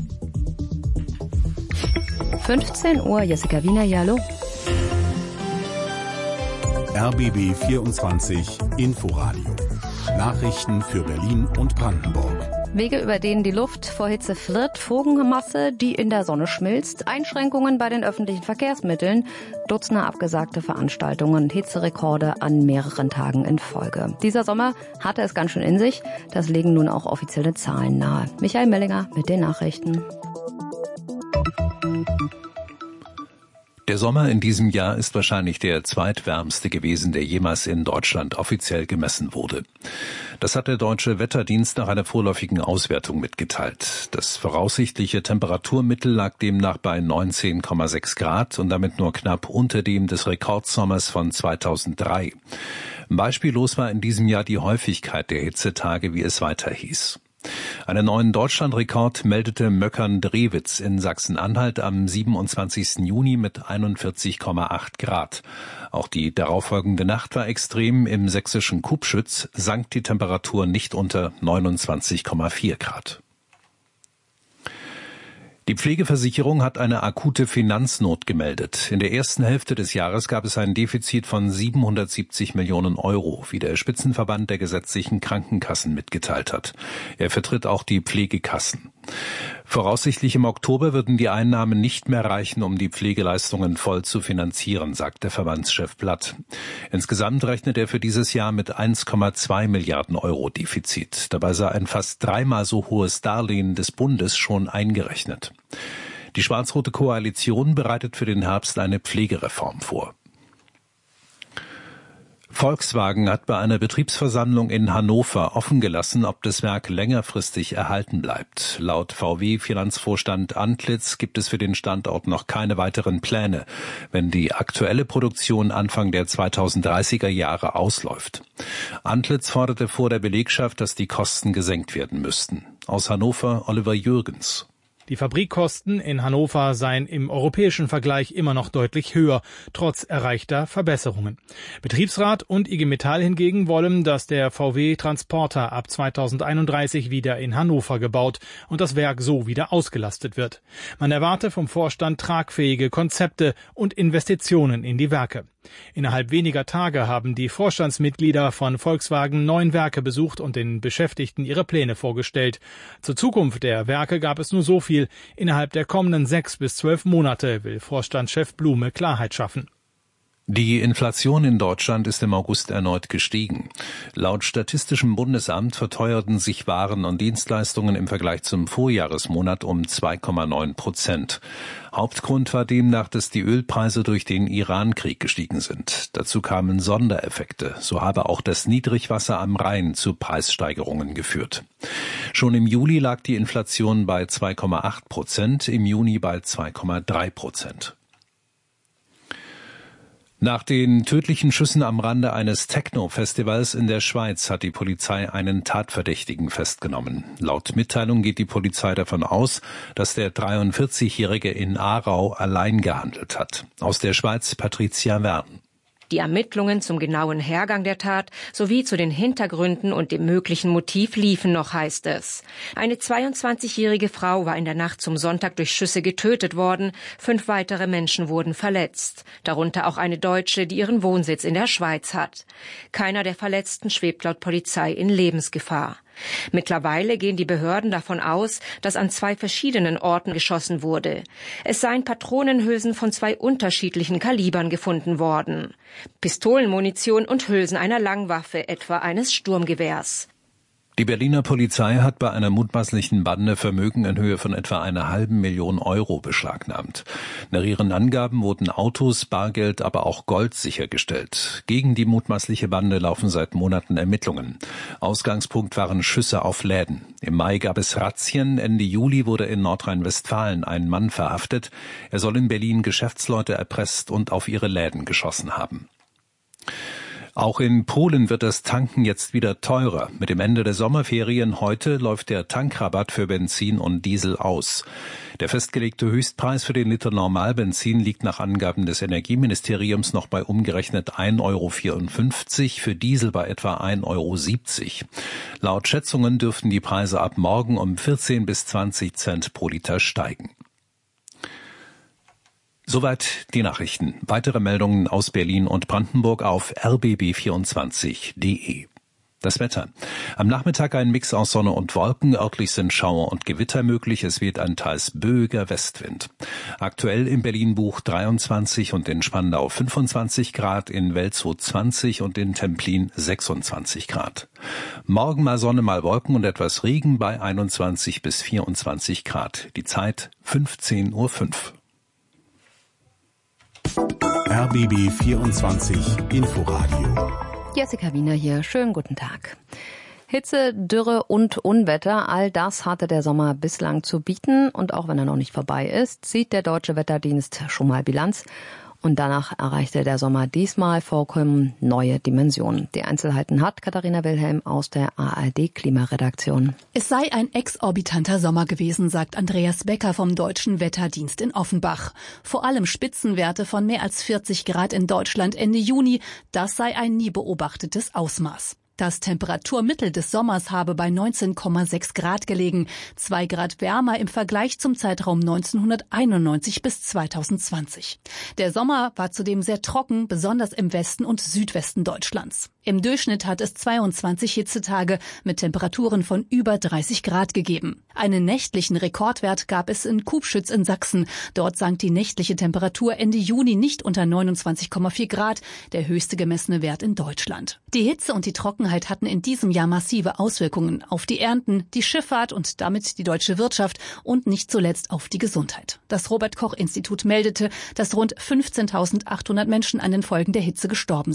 fünfzehn Uhr, Jessica Wiener, ja, hallo. R B B vierundzwanzig Inforadio. Nachrichten für Berlin und Brandenburg. Wege, über denen die Luft vor Hitze flirrt, Funkenmasse, die in der Sonne schmilzt, Einschränkungen bei den öffentlichen Verkehrsmitteln, Dutzende abgesagte Veranstaltungen, Hitzerekorde an mehreren Tagen in Folge. Dieser Sommer hatte es ganz schön in sich, das legen nun auch offizielle Zahlen nahe. Michael Mellinger mit den Nachrichten. Der Sommer in diesem Jahr ist wahrscheinlich der zweitwärmste gewesen, der jemals in Deutschland offiziell gemessen wurde. Das hat der Deutsche Wetterdienst nach einer vorläufigen Auswertung mitgeteilt. Das voraussichtliche Temperaturmittel lag demnach bei neunzehn Komma sechs Grad und damit nur knapp unter dem des Rekordsommers von zweitausenddrei. Beispiellos war in diesem Jahr die Häufigkeit der Hitzetage, wie es weiter hieß. Einen neuen Deutschlandrekord meldete Möckern-Drewitz in Sachsen-Anhalt am siebenundzwanzigsten Juni mit einundvierzig Komma acht Grad. Auch die darauffolgende Nacht war extrem. Im sächsischen Kubschütz sank die Temperatur nicht unter neunundzwanzig Komma vier Grad. Die Pflegeversicherung hat eine akute Finanznot gemeldet. In der ersten Hälfte des Jahres gab es ein Defizit von siebenhundertsiebzig Millionen Euro, wie der Spitzenverband der gesetzlichen Krankenkassen mitgeteilt hat. Er vertritt auch die Pflegekassen. Voraussichtlich im Oktober würden die Einnahmen nicht mehr reichen, um die Pflegeleistungen voll zu finanzieren, sagt der Verbandschef Blatt. Insgesamt rechnet er für dieses Jahr mit eins Komma zwei Milliarden Euro Defizit. Dabei sei ein fast dreimal so hohes Darlehen des Bundes schon eingerechnet. Die schwarz-rote Koalition bereitet für den Herbst eine Pflegereform vor. Volkswagen hat bei einer Betriebsversammlung in Hannover offen gelassen, ob das Werk längerfristig erhalten bleibt. Laut V W-Finanzvorstand Antlitz gibt es für den Standort noch keine weiteren Pläne, wenn die aktuelle Produktion Anfang der zweitausenddreißiger Jahre ausläuft. Antlitz forderte vor der Belegschaft, dass die Kosten gesenkt werden müssten. Aus Hannover Oliver Jürgens. Die Fabrikkosten in Hannover seien im europäischen Vergleich immer noch deutlich höher, trotz erreichter Verbesserungen. Betriebsrat und I G Metall hingegen wollen, dass der V W-Transporter ab zweitausendeinunddreißig wieder in Hannover gebaut und das Werk so wieder ausgelastet wird. Man erwarte vom Vorstand tragfähige Konzepte und Investitionen in die Werke. Innerhalb weniger Tage haben die Vorstandsmitglieder von Volkswagen neun Werke besucht und den Beschäftigten ihre Pläne vorgestellt. Zur Zukunft der Werke gab es nur so viel. Innerhalb der kommenden sechs bis zwölf Monate will Vorstandschef Blume Klarheit schaffen. Die Inflation in Deutschland ist im August erneut gestiegen. Laut Statistischem Bundesamt verteuerten sich Waren und Dienstleistungen im Vergleich zum Vorjahresmonat um zwei Komma neun Prozent. Hauptgrund war demnach, dass die Ölpreise durch den Iran-Krieg gestiegen sind. Dazu kamen Sondereffekte. So habe auch das Niedrigwasser am Rhein zu Preissteigerungen geführt. Schon im Juli lag die Inflation bei zwei Komma acht Prozent, im Juni bei zwei Komma drei Prozent. Nach den tödlichen Schüssen am Rande eines Techno-Festivals in der Schweiz hat die Polizei einen Tatverdächtigen festgenommen. Laut Mitteilung geht die Polizei davon aus, dass der dreiundvierzigjährige in Aarau allein gehandelt hat. Aus der Schweiz Patricia Wern. Die Ermittlungen zum genauen Hergang der Tat sowie zu den Hintergründen und dem möglichen Motiv liefen noch, heißt es. Eine zweiundzwanzigjährige Frau war in der Nacht zum Sonntag durch Schüsse getötet worden. Fünf weitere Menschen wurden verletzt. Darunter auch eine Deutsche, die ihren Wohnsitz in der Schweiz hat. Keiner der Verletzten schwebt laut Polizei in Lebensgefahr. Mittlerweile gehen die Behörden davon aus, dass an zwei verschiedenen Orten geschossen wurde. Es seien Patronenhülsen von zwei unterschiedlichen Kalibern gefunden worden. Pistolenmunition und Hülsen einer Langwaffe, etwa eines Sturmgewehrs. Die Berliner Polizei hat bei einer mutmaßlichen Bande Vermögen in Höhe von etwa einer halben Million Euro beschlagnahmt. Nach ihren Angaben wurden Autos, Bargeld, aber auch Gold sichergestellt. Gegen die mutmaßliche Bande laufen seit Monaten Ermittlungen. Ausgangspunkt waren Schüsse auf Läden. Im Mai gab es Razzien. Ende Juli wurde in Nordrhein-Westfalen ein Mann verhaftet. Er soll in Berlin Geschäftsleute erpresst und auf ihre Läden geschossen haben. Auch in Polen wird das Tanken jetzt wieder teurer. Mit dem Ende der Sommerferien heute läuft der Tankrabatt für Benzin und Diesel aus. Der festgelegte Höchstpreis für den Liter Normalbenzin liegt nach Angaben des Energieministeriums noch bei umgerechnet ein Euro vierundfünfzig, für Diesel bei etwa ein Euro siebzig. Laut Schätzungen dürften die Preise ab morgen um vierzehn bis zwanzig Cent pro Liter steigen. Soweit die Nachrichten. Weitere Meldungen aus Berlin und Brandenburg auf r b b vierundzwanzig punkt d e. Das Wetter. Am Nachmittag ein Mix aus Sonne und Wolken. Örtlich sind Schauer und Gewitter möglich. Es weht ein teils böiger Westwind. Aktuell in Berlin-Buch dreiundzwanzig und in Spandau fünfundzwanzig Grad, in Welzow zwanzig und in Templin sechsundzwanzig Grad. Morgen mal Sonne, mal Wolken und etwas Regen bei einundzwanzig bis vierundzwanzig Grad. Die Zeit fünfzehn Uhr fünf. R B B vierundzwanzig Inforadio. Jessica Wiener hier. Schönen guten Tag. Hitze, Dürre und Unwetter, all das hatte der Sommer bislang zu bieten. Und auch wenn er noch nicht vorbei ist, zieht der Deutsche Wetterdienst schon mal Bilanz. Und danach erreichte der Sommer diesmal vollkommen neue Dimensionen. Die Einzelheiten hat Katharina Wilhelm aus der A R D-Klimaredaktion. Es sei ein exorbitanter Sommer gewesen, sagt Andreas Becker vom Deutschen Wetterdienst in Offenbach. Vor allem Spitzenwerte von mehr als vierzig Grad in Deutschland Ende Juni, das sei ein nie beobachtetes Ausmaß. Das Temperaturmittel des Sommers habe bei neunzehn Komma sechs Grad gelegen, zwei Grad wärmer im Vergleich zum Zeitraum neunzehnhunderteinundneunzig bis zweitausendzwanzig. Der Sommer war zudem sehr trocken, besonders im Westen und Südwesten Deutschlands. Im Durchschnitt hat es zweiundzwanzig Hitzetage mit Temperaturen von über dreißig Grad gegeben. Einen nächtlichen Rekordwert gab es in Kubschütz in Sachsen. Dort sank die nächtliche Temperatur Ende Juni nicht unter neunundzwanzig Komma vier Grad, der höchste gemessene Wert in Deutschland. Die Hitze und die Trockenheit hatten in diesem Jahr massive Auswirkungen auf die Ernten, die Schifffahrt und damit die deutsche Wirtschaft und nicht zuletzt auf die Gesundheit. Das Robert-Koch-Institut meldete, dass rund fünfzehntausendachthundert Menschen an den Folgen der Hitze gestorben sind.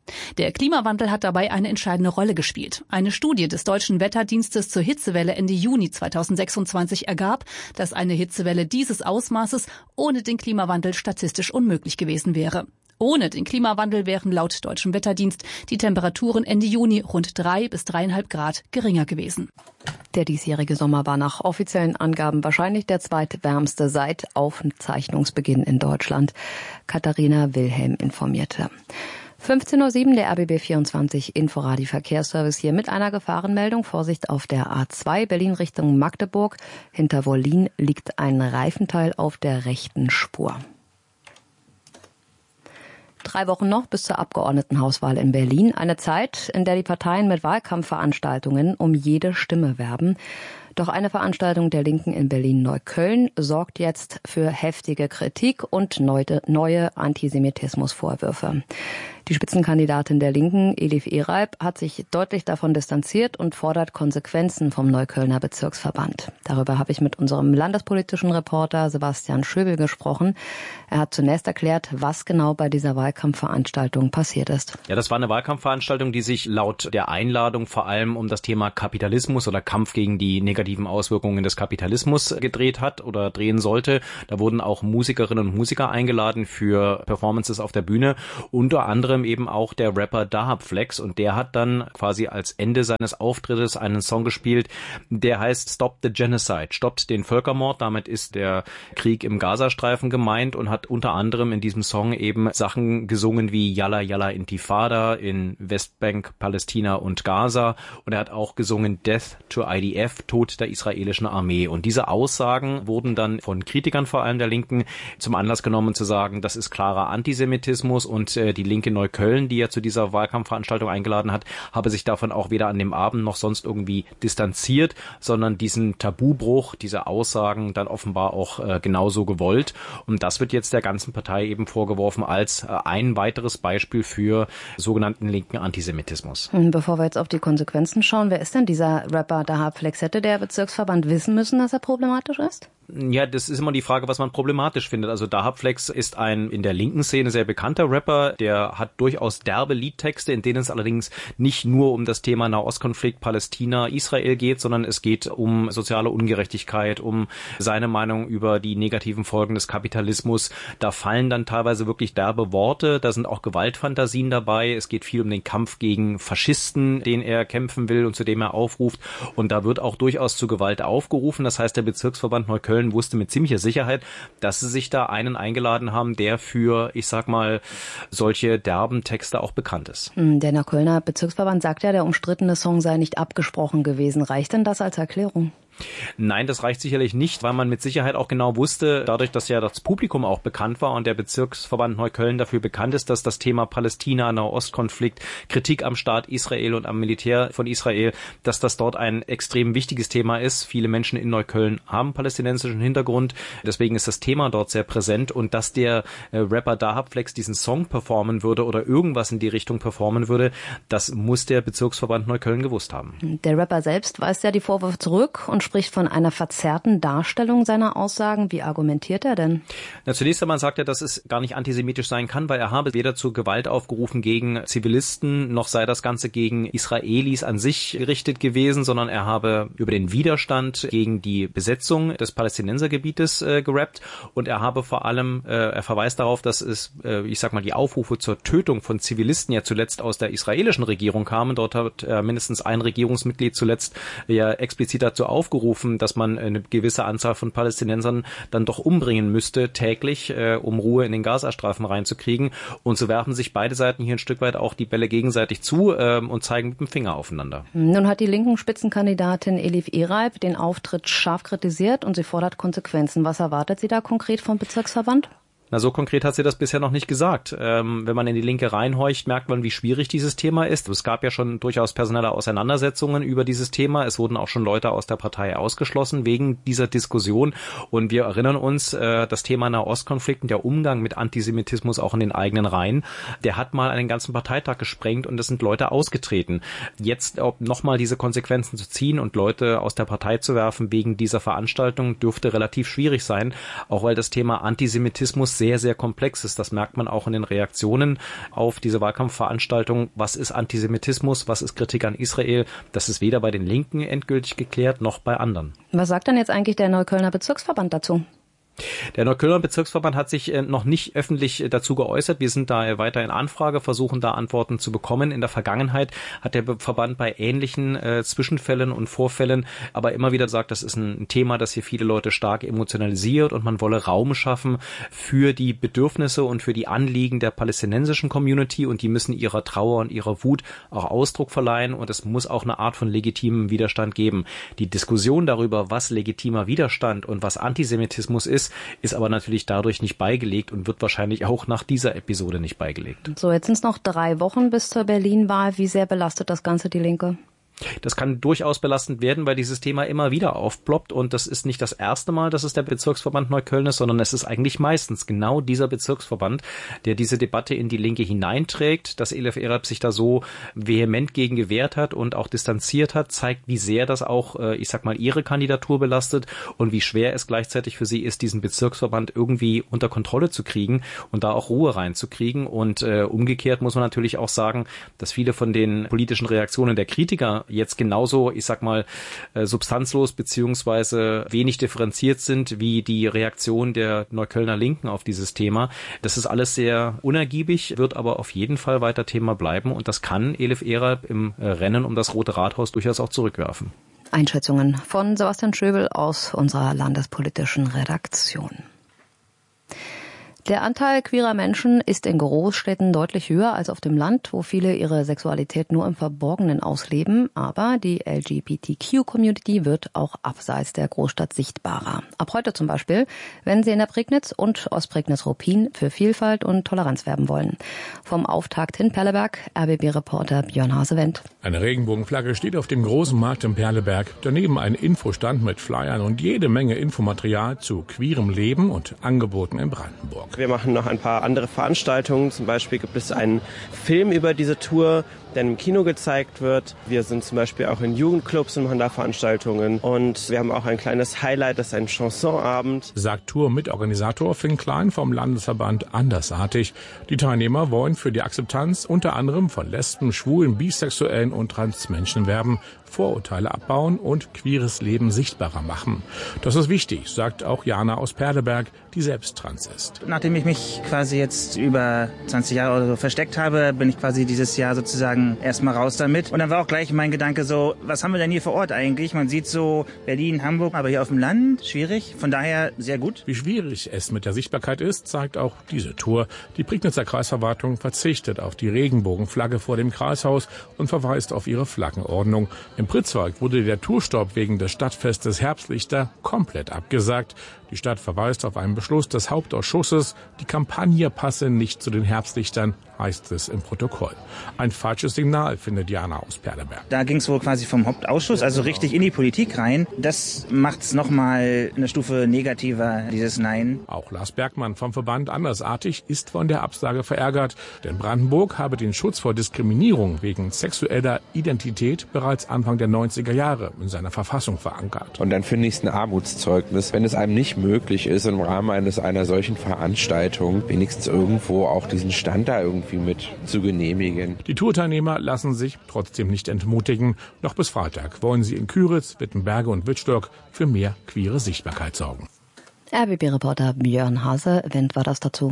Der Klimawandel hat dabei eine entscheidende Rolle gespielt. Eine Studie des Deutschen Wetterdienstes zur Hitzewelle Ende Juni zweitausendsechsundzwanzig ergab, dass eine Hitzewelle dieses Ausmaßes ohne den Klimawandel statistisch unmöglich gewesen wäre. Ohne den Klimawandel wären laut Deutschem Wetterdienst die Temperaturen Ende Juni rund drei bis dreieinhalb Grad geringer gewesen. Der diesjährige Sommer war nach offiziellen Angaben wahrscheinlich der zweitwärmste seit Aufzeichnungsbeginn in Deutschland. Katharina Wilhelm informierte. fünfzehn Uhr sieben, der R B B vierundzwanzig Inforadio Verkehrsservice hier mit einer Gefahrenmeldung. Vorsicht auf der A zwei Berlin Richtung Magdeburg. Hinter Wollin liegt ein Reifenteil auf der rechten Spur. Drei Wochen noch bis zur Abgeordnetenhauswahl in Berlin. Eine Zeit, in der die Parteien mit Wahlkampfveranstaltungen um jede Stimme werben. Doch eine Veranstaltung der Linken in Berlin-Neukölln sorgt jetzt für heftige Kritik und neue, neue Antisemitismusvorwürfe. Die Spitzenkandidatin der Linken, Elif Ereib, hat sich deutlich davon distanziert und fordert Konsequenzen vom Neuköllner Bezirksverband. Darüber habe ich mit unserem landespolitischen Reporter Sebastian Schöbel gesprochen. Er hat zunächst erklärt, was genau bei dieser Wahlkampfveranstaltung passiert ist. Ja, das war eine Wahlkampfveranstaltung, die sich laut der Einladung vor allem um das Thema Kapitalismus oder Kampf gegen die negativen Auswirkungen des Kapitalismus gedreht hat oder drehen sollte. Da wurden auch Musikerinnen und Musiker eingeladen für Performances auf der Bühne, unter anderem eben auch der Rapper Dahab Flex, und der hat dann quasi als Ende seines Auftrittes einen Song gespielt, der heißt Stop the Genocide, stoppt den Völkermord. Damit ist der Krieg im Gazastreifen gemeint und hat unter anderem in diesem Song eben Sachen gesungen wie Yalla Yalla Intifada in Westbank, Palästina und Gaza, und er hat auch gesungen Death to I D F, Tod der israelischen Armee. Und diese Aussagen wurden dann von Kritikern vor allem der Linken zum Anlass genommen zu sagen, das ist klarer Antisemitismus, und äh, die Linke Neukölln, die ja zu dieser Wahlkampfveranstaltung eingeladen hat, habe sich davon auch weder an dem Abend noch sonst irgendwie distanziert, sondern diesen Tabubruch, diese Aussagen dann offenbar auch äh, genauso gewollt. Und das wird jetzt der ganzen Partei eben vorgeworfen als äh, ein weiteres Beispiel für sogenannten linken Antisemitismus. Bevor wir jetzt auf die Konsequenzen schauen, wer ist denn dieser Rapper Dahab Flex? Hätte der Bezirksverband wissen müssen, dass er problematisch ist? Ja, das ist immer die Frage, was man problematisch findet. Also Dahab Flex ist ein in der linken Szene sehr bekannter Rapper, der hat durchaus derbe Liedtexte, in denen es allerdings nicht nur um das Thema Nahostkonflikt Palästina, Israel geht, sondern es geht um soziale Ungerechtigkeit, um seine Meinung über die negativen Folgen des Kapitalismus. Da fallen dann teilweise wirklich derbe Worte, da sind auch Gewaltfantasien dabei. Es geht viel um den Kampf gegen Faschisten, den er kämpfen will und zu dem er aufruft. Und da wird auch durchaus zu Gewalt aufgerufen. Das heißt, der Bezirksverband Neukölln wusste mit ziemlicher Sicherheit, dass sie sich da einen eingeladen haben, der für, ich sag mal, solche derben Texte auch bekannt ist. Der Neuköllner Bezirksverband sagt ja, der umstrittene Song sei nicht abgesprochen gewesen. Reicht denn das als Erklärung? Nein, das reicht sicherlich nicht, weil man mit Sicherheit auch genau wusste, dadurch, dass ja das Publikum auch bekannt war und der Bezirksverband Neukölln dafür bekannt ist, dass das Thema Palästina, Nahostkonflikt, Kritik am Staat Israel und am Militär von Israel, dass das dort ein extrem wichtiges Thema ist. Viele Menschen in Neukölln haben palästinensischen Hintergrund, deswegen ist das Thema dort sehr präsent, und dass der äh, Rapper Dahab Flex diesen Song performen würde oder irgendwas in die Richtung performen würde, das muss der Bezirksverband Neukölln gewusst haben. Der Rapper selbst weist ja die Vorwürfe zurück und spricht von einer verzerrten Darstellung seiner Aussagen. Wie argumentiert er denn? Na, zunächst einmal sagt er, dass es gar nicht antisemitisch sein kann, weil er habe weder zu Gewalt aufgerufen gegen Zivilisten, noch sei das Ganze gegen Israelis an sich gerichtet gewesen, sondern er habe über den Widerstand gegen die Besetzung des Palästinensergebietes äh, gerappt, und er habe vor allem, äh, er verweist darauf, dass es, äh, ich sag mal, die Aufrufe zur Tötung von Zivilisten ja zuletzt aus der israelischen Regierung kamen. Dort hat äh, mindestens ein Regierungsmitglied zuletzt ja explizit dazu aufgerufen, dass man eine gewisse Anzahl von Palästinensern dann doch umbringen müsste täglich, äh, um Ruhe in den Gazastreifen reinzukriegen. Und so werfen sich beide Seiten hier ein Stück weit auch die Bälle gegenseitig zu äh, und zeigen mit dem Finger aufeinander. Nun hat die linken Spitzenkandidatin Elif Ereib den Auftritt scharf kritisiert und sie fordert Konsequenzen. Was erwartet sie da konkret vom Bezirksverband? Na, so konkret hat sie das bisher noch nicht gesagt. Ähm, wenn man in die Linke reinhorcht, merkt man, wie schwierig dieses Thema ist. Es gab ja schon durchaus personelle Auseinandersetzungen über dieses Thema. Es wurden auch schon Leute aus der Partei ausgeschlossen wegen dieser Diskussion. Und wir erinnern uns, äh, das Thema Nahostkonflikt und der Umgang mit Antisemitismus auch in den eigenen Reihen, der hat mal einen ganzen Parteitag gesprengt und es sind Leute ausgetreten. Jetzt nochmal diese Konsequenzen zu ziehen und Leute aus der Partei zu werfen wegen dieser Veranstaltung, dürfte relativ schwierig sein, auch weil das Thema Antisemitismus Rassismus sehr, sehr komplex ist. Das merkt man auch in den Reaktionen auf diese Wahlkampfveranstaltung. Was ist Antisemitismus? Was ist Kritik an Israel? Das ist weder bei den Linken endgültig geklärt, noch bei anderen. Was sagt denn jetzt eigentlich der Neuköllner Bezirksverband dazu? Der Neuköllner Bezirksverband hat sich noch nicht öffentlich dazu geäußert. Wir sind da weiter in Anfrage, versuchen da Antworten zu bekommen. In der Vergangenheit hat der Verband bei ähnlichen äh, Zwischenfällen und Vorfällen aber immer wieder gesagt, das ist ein Thema, das hier viele Leute stark emotionalisiert und man wolle Raum schaffen für die Bedürfnisse und für die Anliegen der palästinensischen Community und die müssen ihrer Trauer und ihrer Wut auch Ausdruck verleihen und es muss auch eine Art von legitimem Widerstand geben. Die Diskussion darüber, was legitimer Widerstand und was Antisemitismus ist, ist aber natürlich dadurch nicht beigelegt und wird wahrscheinlich auch nach dieser Episode nicht beigelegt. So, jetzt sind es noch drei Wochen bis zur Berlin-Wahl. Wie sehr belastet das Ganze die Linke? Das kann durchaus belastend werden, weil dieses Thema immer wieder aufploppt und das ist nicht das erste Mal, dass es der Bezirksverband Neukölln ist, sondern es ist eigentlich meistens genau dieser Bezirksverband, der diese Debatte in die Linke hineinträgt. Dass Elif Erab sich da so vehement gegen gewehrt hat und auch distanziert hat, zeigt, wie sehr das auch, ich sag mal, ihre Kandidatur belastet und wie schwer es gleichzeitig für sie ist, diesen Bezirksverband irgendwie unter Kontrolle zu kriegen und da auch Ruhe reinzukriegen. Und äh, umgekehrt muss man natürlich auch sagen, dass viele von den politischen Reaktionen der Kritiker jetzt genauso, ich sag mal, substanzlos beziehungsweise wenig differenziert sind wie die Reaktion der Neuköllner Linken auf dieses Thema. Das ist alles sehr unergiebig, wird aber auf jeden Fall weiter Thema bleiben und das kann Elif Erab im Rennen um das Rote Rathaus durchaus auch zurückwerfen. Einschätzungen von Sebastian Schöbel aus unserer landespolitischen Redaktion. Der Anteil queerer Menschen ist in Großstädten deutlich höher als auf dem Land, wo viele ihre Sexualität nur im Verborgenen ausleben. Aber die L G B T Q-Community wird auch abseits der Großstadt sichtbarer. Ab heute zum Beispiel, wenn sie in der Prignitz und Ostprignitz-Ruppin für Vielfalt und Toleranz werben wollen. Vom Auftakt in Perleberg, R B B-Reporter Björn Hasewendt. Eine Regenbogenflagge steht auf dem großen Markt in Perleberg. Daneben ein Infostand mit Flyern und jede Menge Infomaterial zu queerem Leben und Angeboten in Brandenburg. Wir machen noch ein paar andere Veranstaltungen. Zum Beispiel gibt es einen Film über diese Tour, der im Kino gezeigt wird. Wir sind zum Beispiel auch in Jugendclubs und machen da Veranstaltungen. Und wir haben auch ein kleines Highlight, das ist ein Chansonabend. Sagt Tour-Mitorganisator Finn Klein vom Landesverband Andersartig. Die Teilnehmer wollen für die Akzeptanz unter anderem von Lesben, Schwulen, Bisexuellen und Transmenschen werben, Vorurteile abbauen und queeres Leben sichtbarer machen. Das ist wichtig, sagt auch Jana aus Perleberg, die selbst trans ist. Nachdem ich mich quasi jetzt über zwanzig Jahre oder so versteckt habe, bin ich quasi dieses Jahr sozusagen erstmal raus damit. Und dann war auch gleich mein Gedanke so, was haben wir denn hier vor Ort eigentlich? Man sieht so Berlin, Hamburg, aber hier auf dem Land, schwierig. Von daher sehr gut. Wie schwierig es mit der Sichtbarkeit ist, zeigt auch diese Tour. Die Prignitzer Kreisverwaltung verzichtet auf die Regenbogenflagge vor dem Kreishaus und verweist auf ihre Flaggenordnung. Im Pritzwalk wurde der Tourstopp wegen des Stadtfestes Herbstlichter komplett abgesagt. Die Stadt verweist auf einen Beschluss des Hauptausschusses. Die Kampagne passe nicht zu den Herbstlichtern, heißt es im Protokoll. Ein falsches Signal, findet Jana aus Perleberg. Da ging es wohl quasi vom Hauptausschuss, also richtig in die Politik rein. Das macht es nochmal eine Stufe negativer, dieses Nein. Auch Lars Bergmann vom Verband Andersartig ist von der Absage verärgert. Denn Brandenburg habe den Schutz vor Diskriminierung wegen sexueller Identität bereits Anfang der neunziger Jahre in seiner Verfassung verankert. Und dann finde ich es ein Armutszeugnis, wenn es einem nicht möglich ist, im Rahmen eines einer solchen Veranstaltung wenigstens irgendwo auch diesen Stand da irgendwie mit zu genehmigen. Die Tourteilnehmer lassen sich trotzdem nicht entmutigen. Noch bis Freitag wollen sie in Küritz, Wittenberge und Wittstock für mehr queere Sichtbarkeit sorgen. R B B-Reporter Björn Hasewendt war das dazu.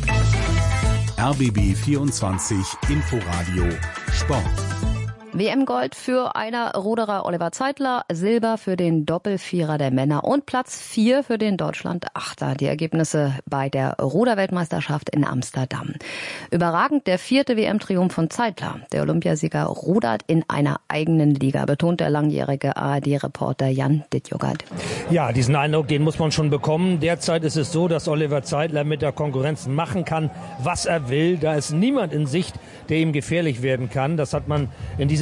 R B B vierundzwanzig Inforadio Sport. W M-Gold für einer Ruderer Oliver Zeitler, Silber für den Doppelvierer der Männer und Platz vier für den Deutschland-Achter. Die Ergebnisse bei der Ruderweltmeisterschaft in Amsterdam. Überragend der vierte W M-Triumph von Zeitler. Der Olympiasieger rudert in einer eigenen Liga, betont der langjährige A R D-Reporter Jan Dittjogert. Ja, diesen Eindruck, den muss man schon bekommen. Derzeit ist es so, dass Oliver Zeitler mit der Konkurrenz machen kann, was er will. Da ist niemand in Sicht, der ihm gefährlich werden kann. Das hat man in diesem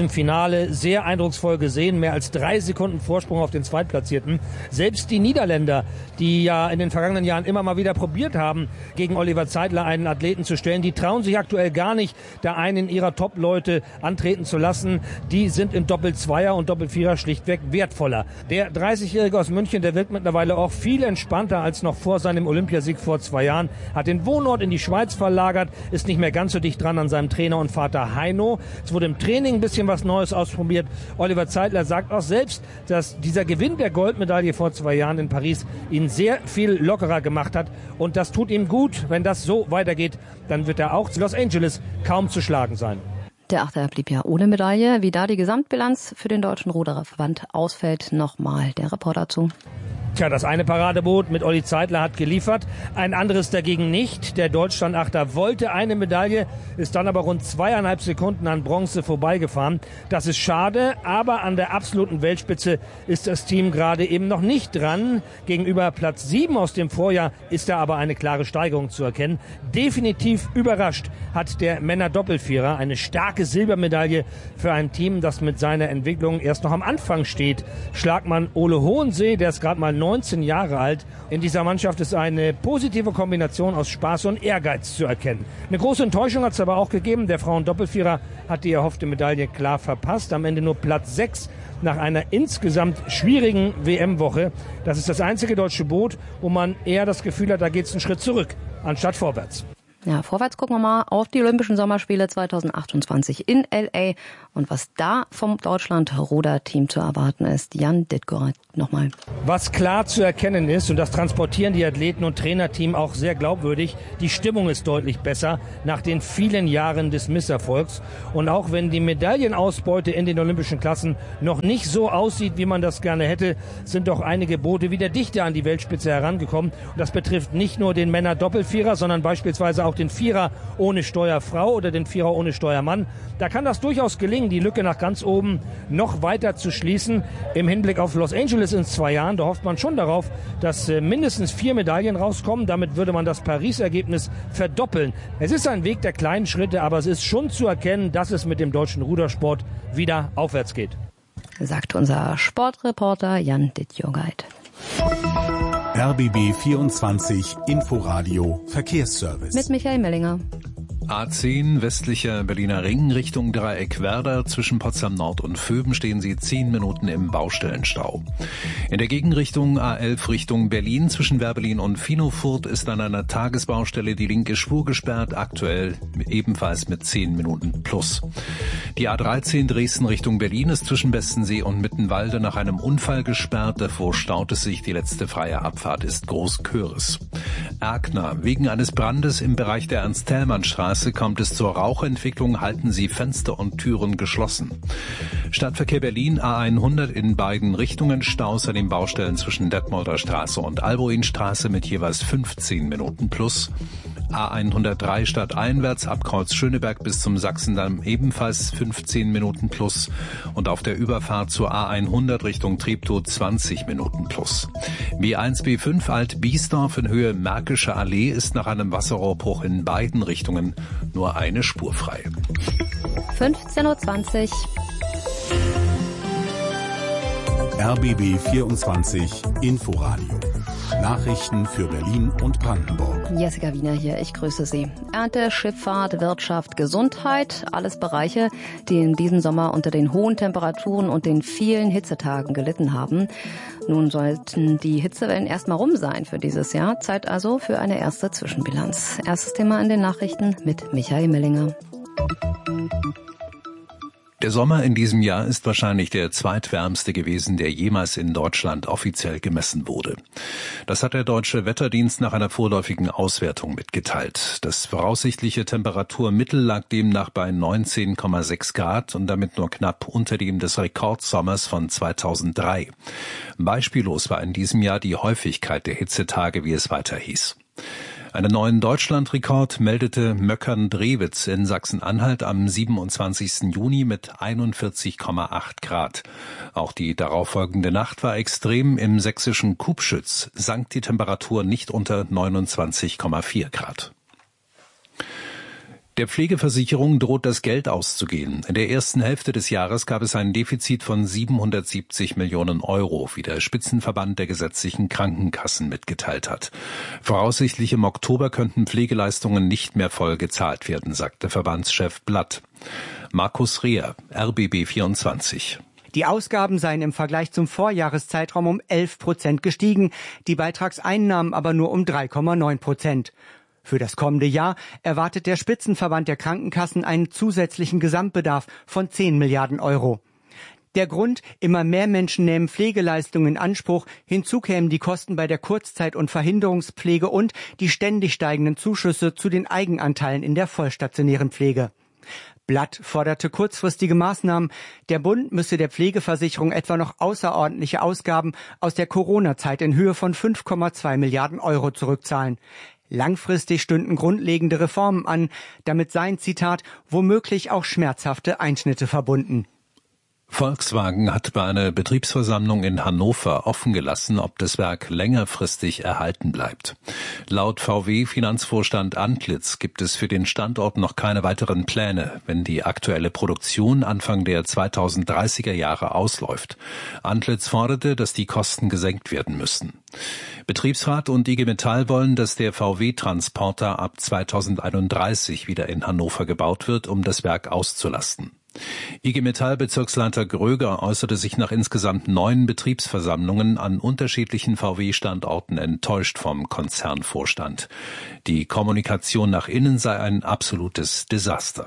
diesem Finale sehr eindrucksvoll gesehen. Mehr als drei Sekunden Vorsprung auf den Zweitplatzierten. Selbst die Niederländer, die ja in den vergangenen Jahren immer mal wieder probiert haben, gegen Oliver Zeitler einen Athleten zu stellen, die trauen sich aktuell gar nicht, da einen ihrer Top-Leute antreten zu lassen. Die sind im Doppel-Zweier und Doppel-Vierer schlichtweg wertvoller. Der dreißigjährige aus München, der wirkt mittlerweile auch viel entspannter als noch vor seinem Olympiasieg vor zwei Jahren, hat den Wohnort in die Schweiz verlagert, ist nicht mehr ganz so dicht dran an seinem Trainer und Vater Heino. Es wurde im Training ein bisschen was Neues ausprobiert. Oliver Zeitler sagt auch selbst, dass dieser Gewinn der Goldmedaille vor zwei Jahren in Paris ihn sehr viel lockerer gemacht hat. Und das tut ihm gut. Wenn das so weitergeht, dann wird er auch zu Los Angeles kaum zu schlagen sein. Der Achter blieb ja ohne Medaille. Wie da die Gesamtbilanz für den Deutschen Rudererverband ausfällt, nochmal der Report dazu. Tja, das eine Paradeboot mit Olli Zeitler hat geliefert, ein anderes dagegen nicht. Der Deutschlandachter wollte eine Medaille, ist dann aber rund zweieinhalb Sekunden an Bronze vorbeigefahren. Das ist schade, aber an der absoluten Weltspitze ist das Team gerade eben noch nicht dran. Gegenüber Platz sieben aus dem Vorjahr ist da aber eine klare Steigerung zu erkennen. Definitiv überrascht hat der Männer-Doppelvierer eine starke Silbermedaille für ein Team, das mit seiner Entwicklung erst noch am Anfang steht. Schlagmann Ole Hohensee, der ist gerade mal neunzehn Jahre alt. In dieser Mannschaft ist eine positive Kombination aus Spaß und Ehrgeiz zu erkennen. Eine große Enttäuschung hat es aber auch gegeben. Der Frauen-Doppelvierer hat die erhoffte Medaille klar verpasst. Am Ende nur Platz sechs nach einer insgesamt schwierigen W M-Woche. Das ist das einzige deutsche Boot, wo man eher das Gefühl hat, da geht es einen Schritt zurück, anstatt vorwärts. Ja, vorwärts gucken wir mal auf die Olympischen Sommerspiele zweitausendachtundzwanzig in L A und was da vom Deutschland-Ruder-Team zu erwarten ist. Jan Dittgor nochmal. Was klar zu erkennen ist, und das transportieren die Athleten und Trainerteam auch sehr glaubwürdig, die Stimmung ist deutlich besser nach den vielen Jahren des Misserfolgs. Und auch wenn die Medaillenausbeute in den olympischen Klassen noch nicht so aussieht, wie man das gerne hätte, sind doch einige Boote wieder dichter an die Weltspitze herangekommen. Und das betrifft nicht nur den Männer-Doppelvierer, sondern beispielsweise auch den Vierer ohne Steuerfrau oder den Vierer ohne Steuermann. Da kann das durchaus gelingen, die Lücke nach ganz oben noch weiter zu schließen. Im Hinblick auf Los Angeles in zwei Jahren, da hofft man schon darauf, dass äh, mindestens vier Medaillen rauskommen. Damit würde man das Paris-Ergebnis verdoppeln. Es ist ein Weg der kleinen Schritte, aber es ist schon zu erkennen, dass es mit dem deutschen Rudersport wieder aufwärts geht. Sagt unser Sportreporter Jan Dittjogait. R B B vierundzwanzig Inforadio Verkehrsservice. Mit Michael Mellinger. A zehn westlicher Berliner Ring Richtung Dreieckwerder. Zwischen Potsdam Nord und Vöben stehen Sie zehn Minuten im Baustellenstau. In der Gegenrichtung A elf Richtung Berlin zwischen Werbelin und Finofurt ist an einer Tagesbaustelle die linke Spur gesperrt, aktuell ebenfalls mit zehn Minuten plus. Die A dreizehn Dresden Richtung Berlin ist zwischen Bestensee und Mittenwalde nach einem Unfall gesperrt. Davor staut es sich. Die letzte freie Abfahrt ist Großköris. Erkner. Wegen eines Brandes im Bereich der Ernst-Thälmann-Straße kommt es zur Rauchentwicklung, halten Sie Fenster und Türen geschlossen. Stadtverkehr Berlin A hundert in beiden Richtungen, Staus an den Baustellen zwischen Detmolder Straße und Alboinstraße mit jeweils fünfzehn Minuten plus. A hundertdrei stadteinwärts ab Kreuz Schöneberg bis zum Sachsendamm ebenfalls fünfzehn Minuten plus und auf der Überfahrt zur A hundert Richtung Treptow zwanzig Minuten plus. B eins B fünf Alt-Biesdorf in Höhe Märkische Allee ist nach einem Wasserrohrbruch in beiden Richtungen nur eine Spur frei. fünfzehn Uhr zwanzig. R B B vierundzwanzig Inforadio. Nachrichten für Berlin und Brandenburg. Jessica Wiener hier, ich grüße Sie. Ernte, Schifffahrt, Wirtschaft, Gesundheit, alles Bereiche, die in diesem Sommer unter den hohen Temperaturen und den vielen Hitzetagen gelitten haben. Nun sollten die Hitzewellen erstmal rum sein für dieses Jahr. Zeit also für eine erste Zwischenbilanz. Erstes Thema in den Nachrichten mit Michael Mellinger. Der Sommer in diesem Jahr ist wahrscheinlich der zweitwärmste gewesen, der jemals in Deutschland offiziell gemessen wurde. Das hat der Deutsche Wetterdienst nach einer vorläufigen Auswertung mitgeteilt. Das voraussichtliche Temperaturmittel lag demnach bei neunzehn Komma sechs Grad und damit nur knapp unter dem des Rekordsommers von zweitausenddrei. Beispiellos war in diesem Jahr die Häufigkeit der Hitzetage, wie es weiter hieß. Einen neuen Deutschlandrekord meldete Möckern-Drewitz in Sachsen-Anhalt am siebenundzwanzigsten Juni mit einundvierzig Komma acht Grad. Auch die darauffolgende Nacht war extrem. Im sächsischen Kubschütz sank die Temperatur nicht unter neunundzwanzig Komma vier Grad. Der Pflegeversicherung droht das Geld auszugehen. In der ersten Hälfte des Jahres gab es ein Defizit von siebenhundertsiebzig Millionen Euro, wie der Spitzenverband der gesetzlichen Krankenkassen mitgeteilt hat. Voraussichtlich im Oktober könnten Pflegeleistungen nicht mehr voll gezahlt werden, sagte Verbandschef Blatt. Markus Reher, R B B vierundzwanzig. Die Ausgaben seien im Vergleich zum Vorjahreszeitraum um elf Prozent gestiegen, die Beitragseinnahmen aber nur um drei Komma neun Prozent. Für das kommende Jahr erwartet der Spitzenverband der Krankenkassen einen zusätzlichen Gesamtbedarf von zehn Milliarden Euro. Der Grund: immer mehr Menschen nehmen Pflegeleistungen in Anspruch. Hinzu kämen die Kosten bei der Kurzzeit- und Verhinderungspflege und die ständig steigenden Zuschüsse zu den Eigenanteilen in der vollstationären Pflege. Blatt forderte kurzfristige Maßnahmen. Der Bund müsse der Pflegeversicherung etwa noch außerordentliche Ausgaben aus der Corona-Zeit in Höhe von fünf Komma zwei Milliarden Euro zurückzahlen. Langfristig stünden grundlegende Reformen an. Damit seien, Zitat, womöglich auch schmerzhafte Einschnitte verbunden. Volkswagen hat bei einer Betriebsversammlung in Hannover offen gelassen, ob das Werk längerfristig erhalten bleibt. Laut V W-Finanzvorstand Antlitz gibt es für den Standort noch keine weiteren Pläne, wenn die aktuelle Produktion Anfang der zweitausenddreißiger Jahre ausläuft. Antlitz forderte, dass die Kosten gesenkt werden müssen. Betriebsrat und I G Metall wollen, dass der V W-Transporter ab zweitausendeinunddreißig wieder in Hannover gebaut wird, um das Werk auszulasten. I G Metall-Bezirksleiter Gröger äußerte sich nach insgesamt neun Betriebsversammlungen an unterschiedlichen V W-Standorten enttäuscht vom Konzernvorstand. Die Kommunikation nach innen sei ein absolutes Desaster.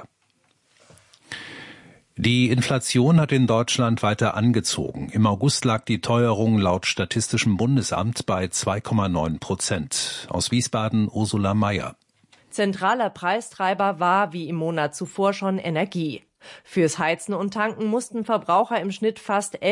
Die Inflation hat in Deutschland weiter angezogen. Im August lag die Teuerung laut Statistischem Bundesamt bei zwei Komma neun Prozent. Aus Wiesbaden Ursula Mayer. Zentraler Preistreiber war wie im Monat zuvor schon Energie. Fürs Heizen und Tanken mussten Verbraucher im Schnitt fast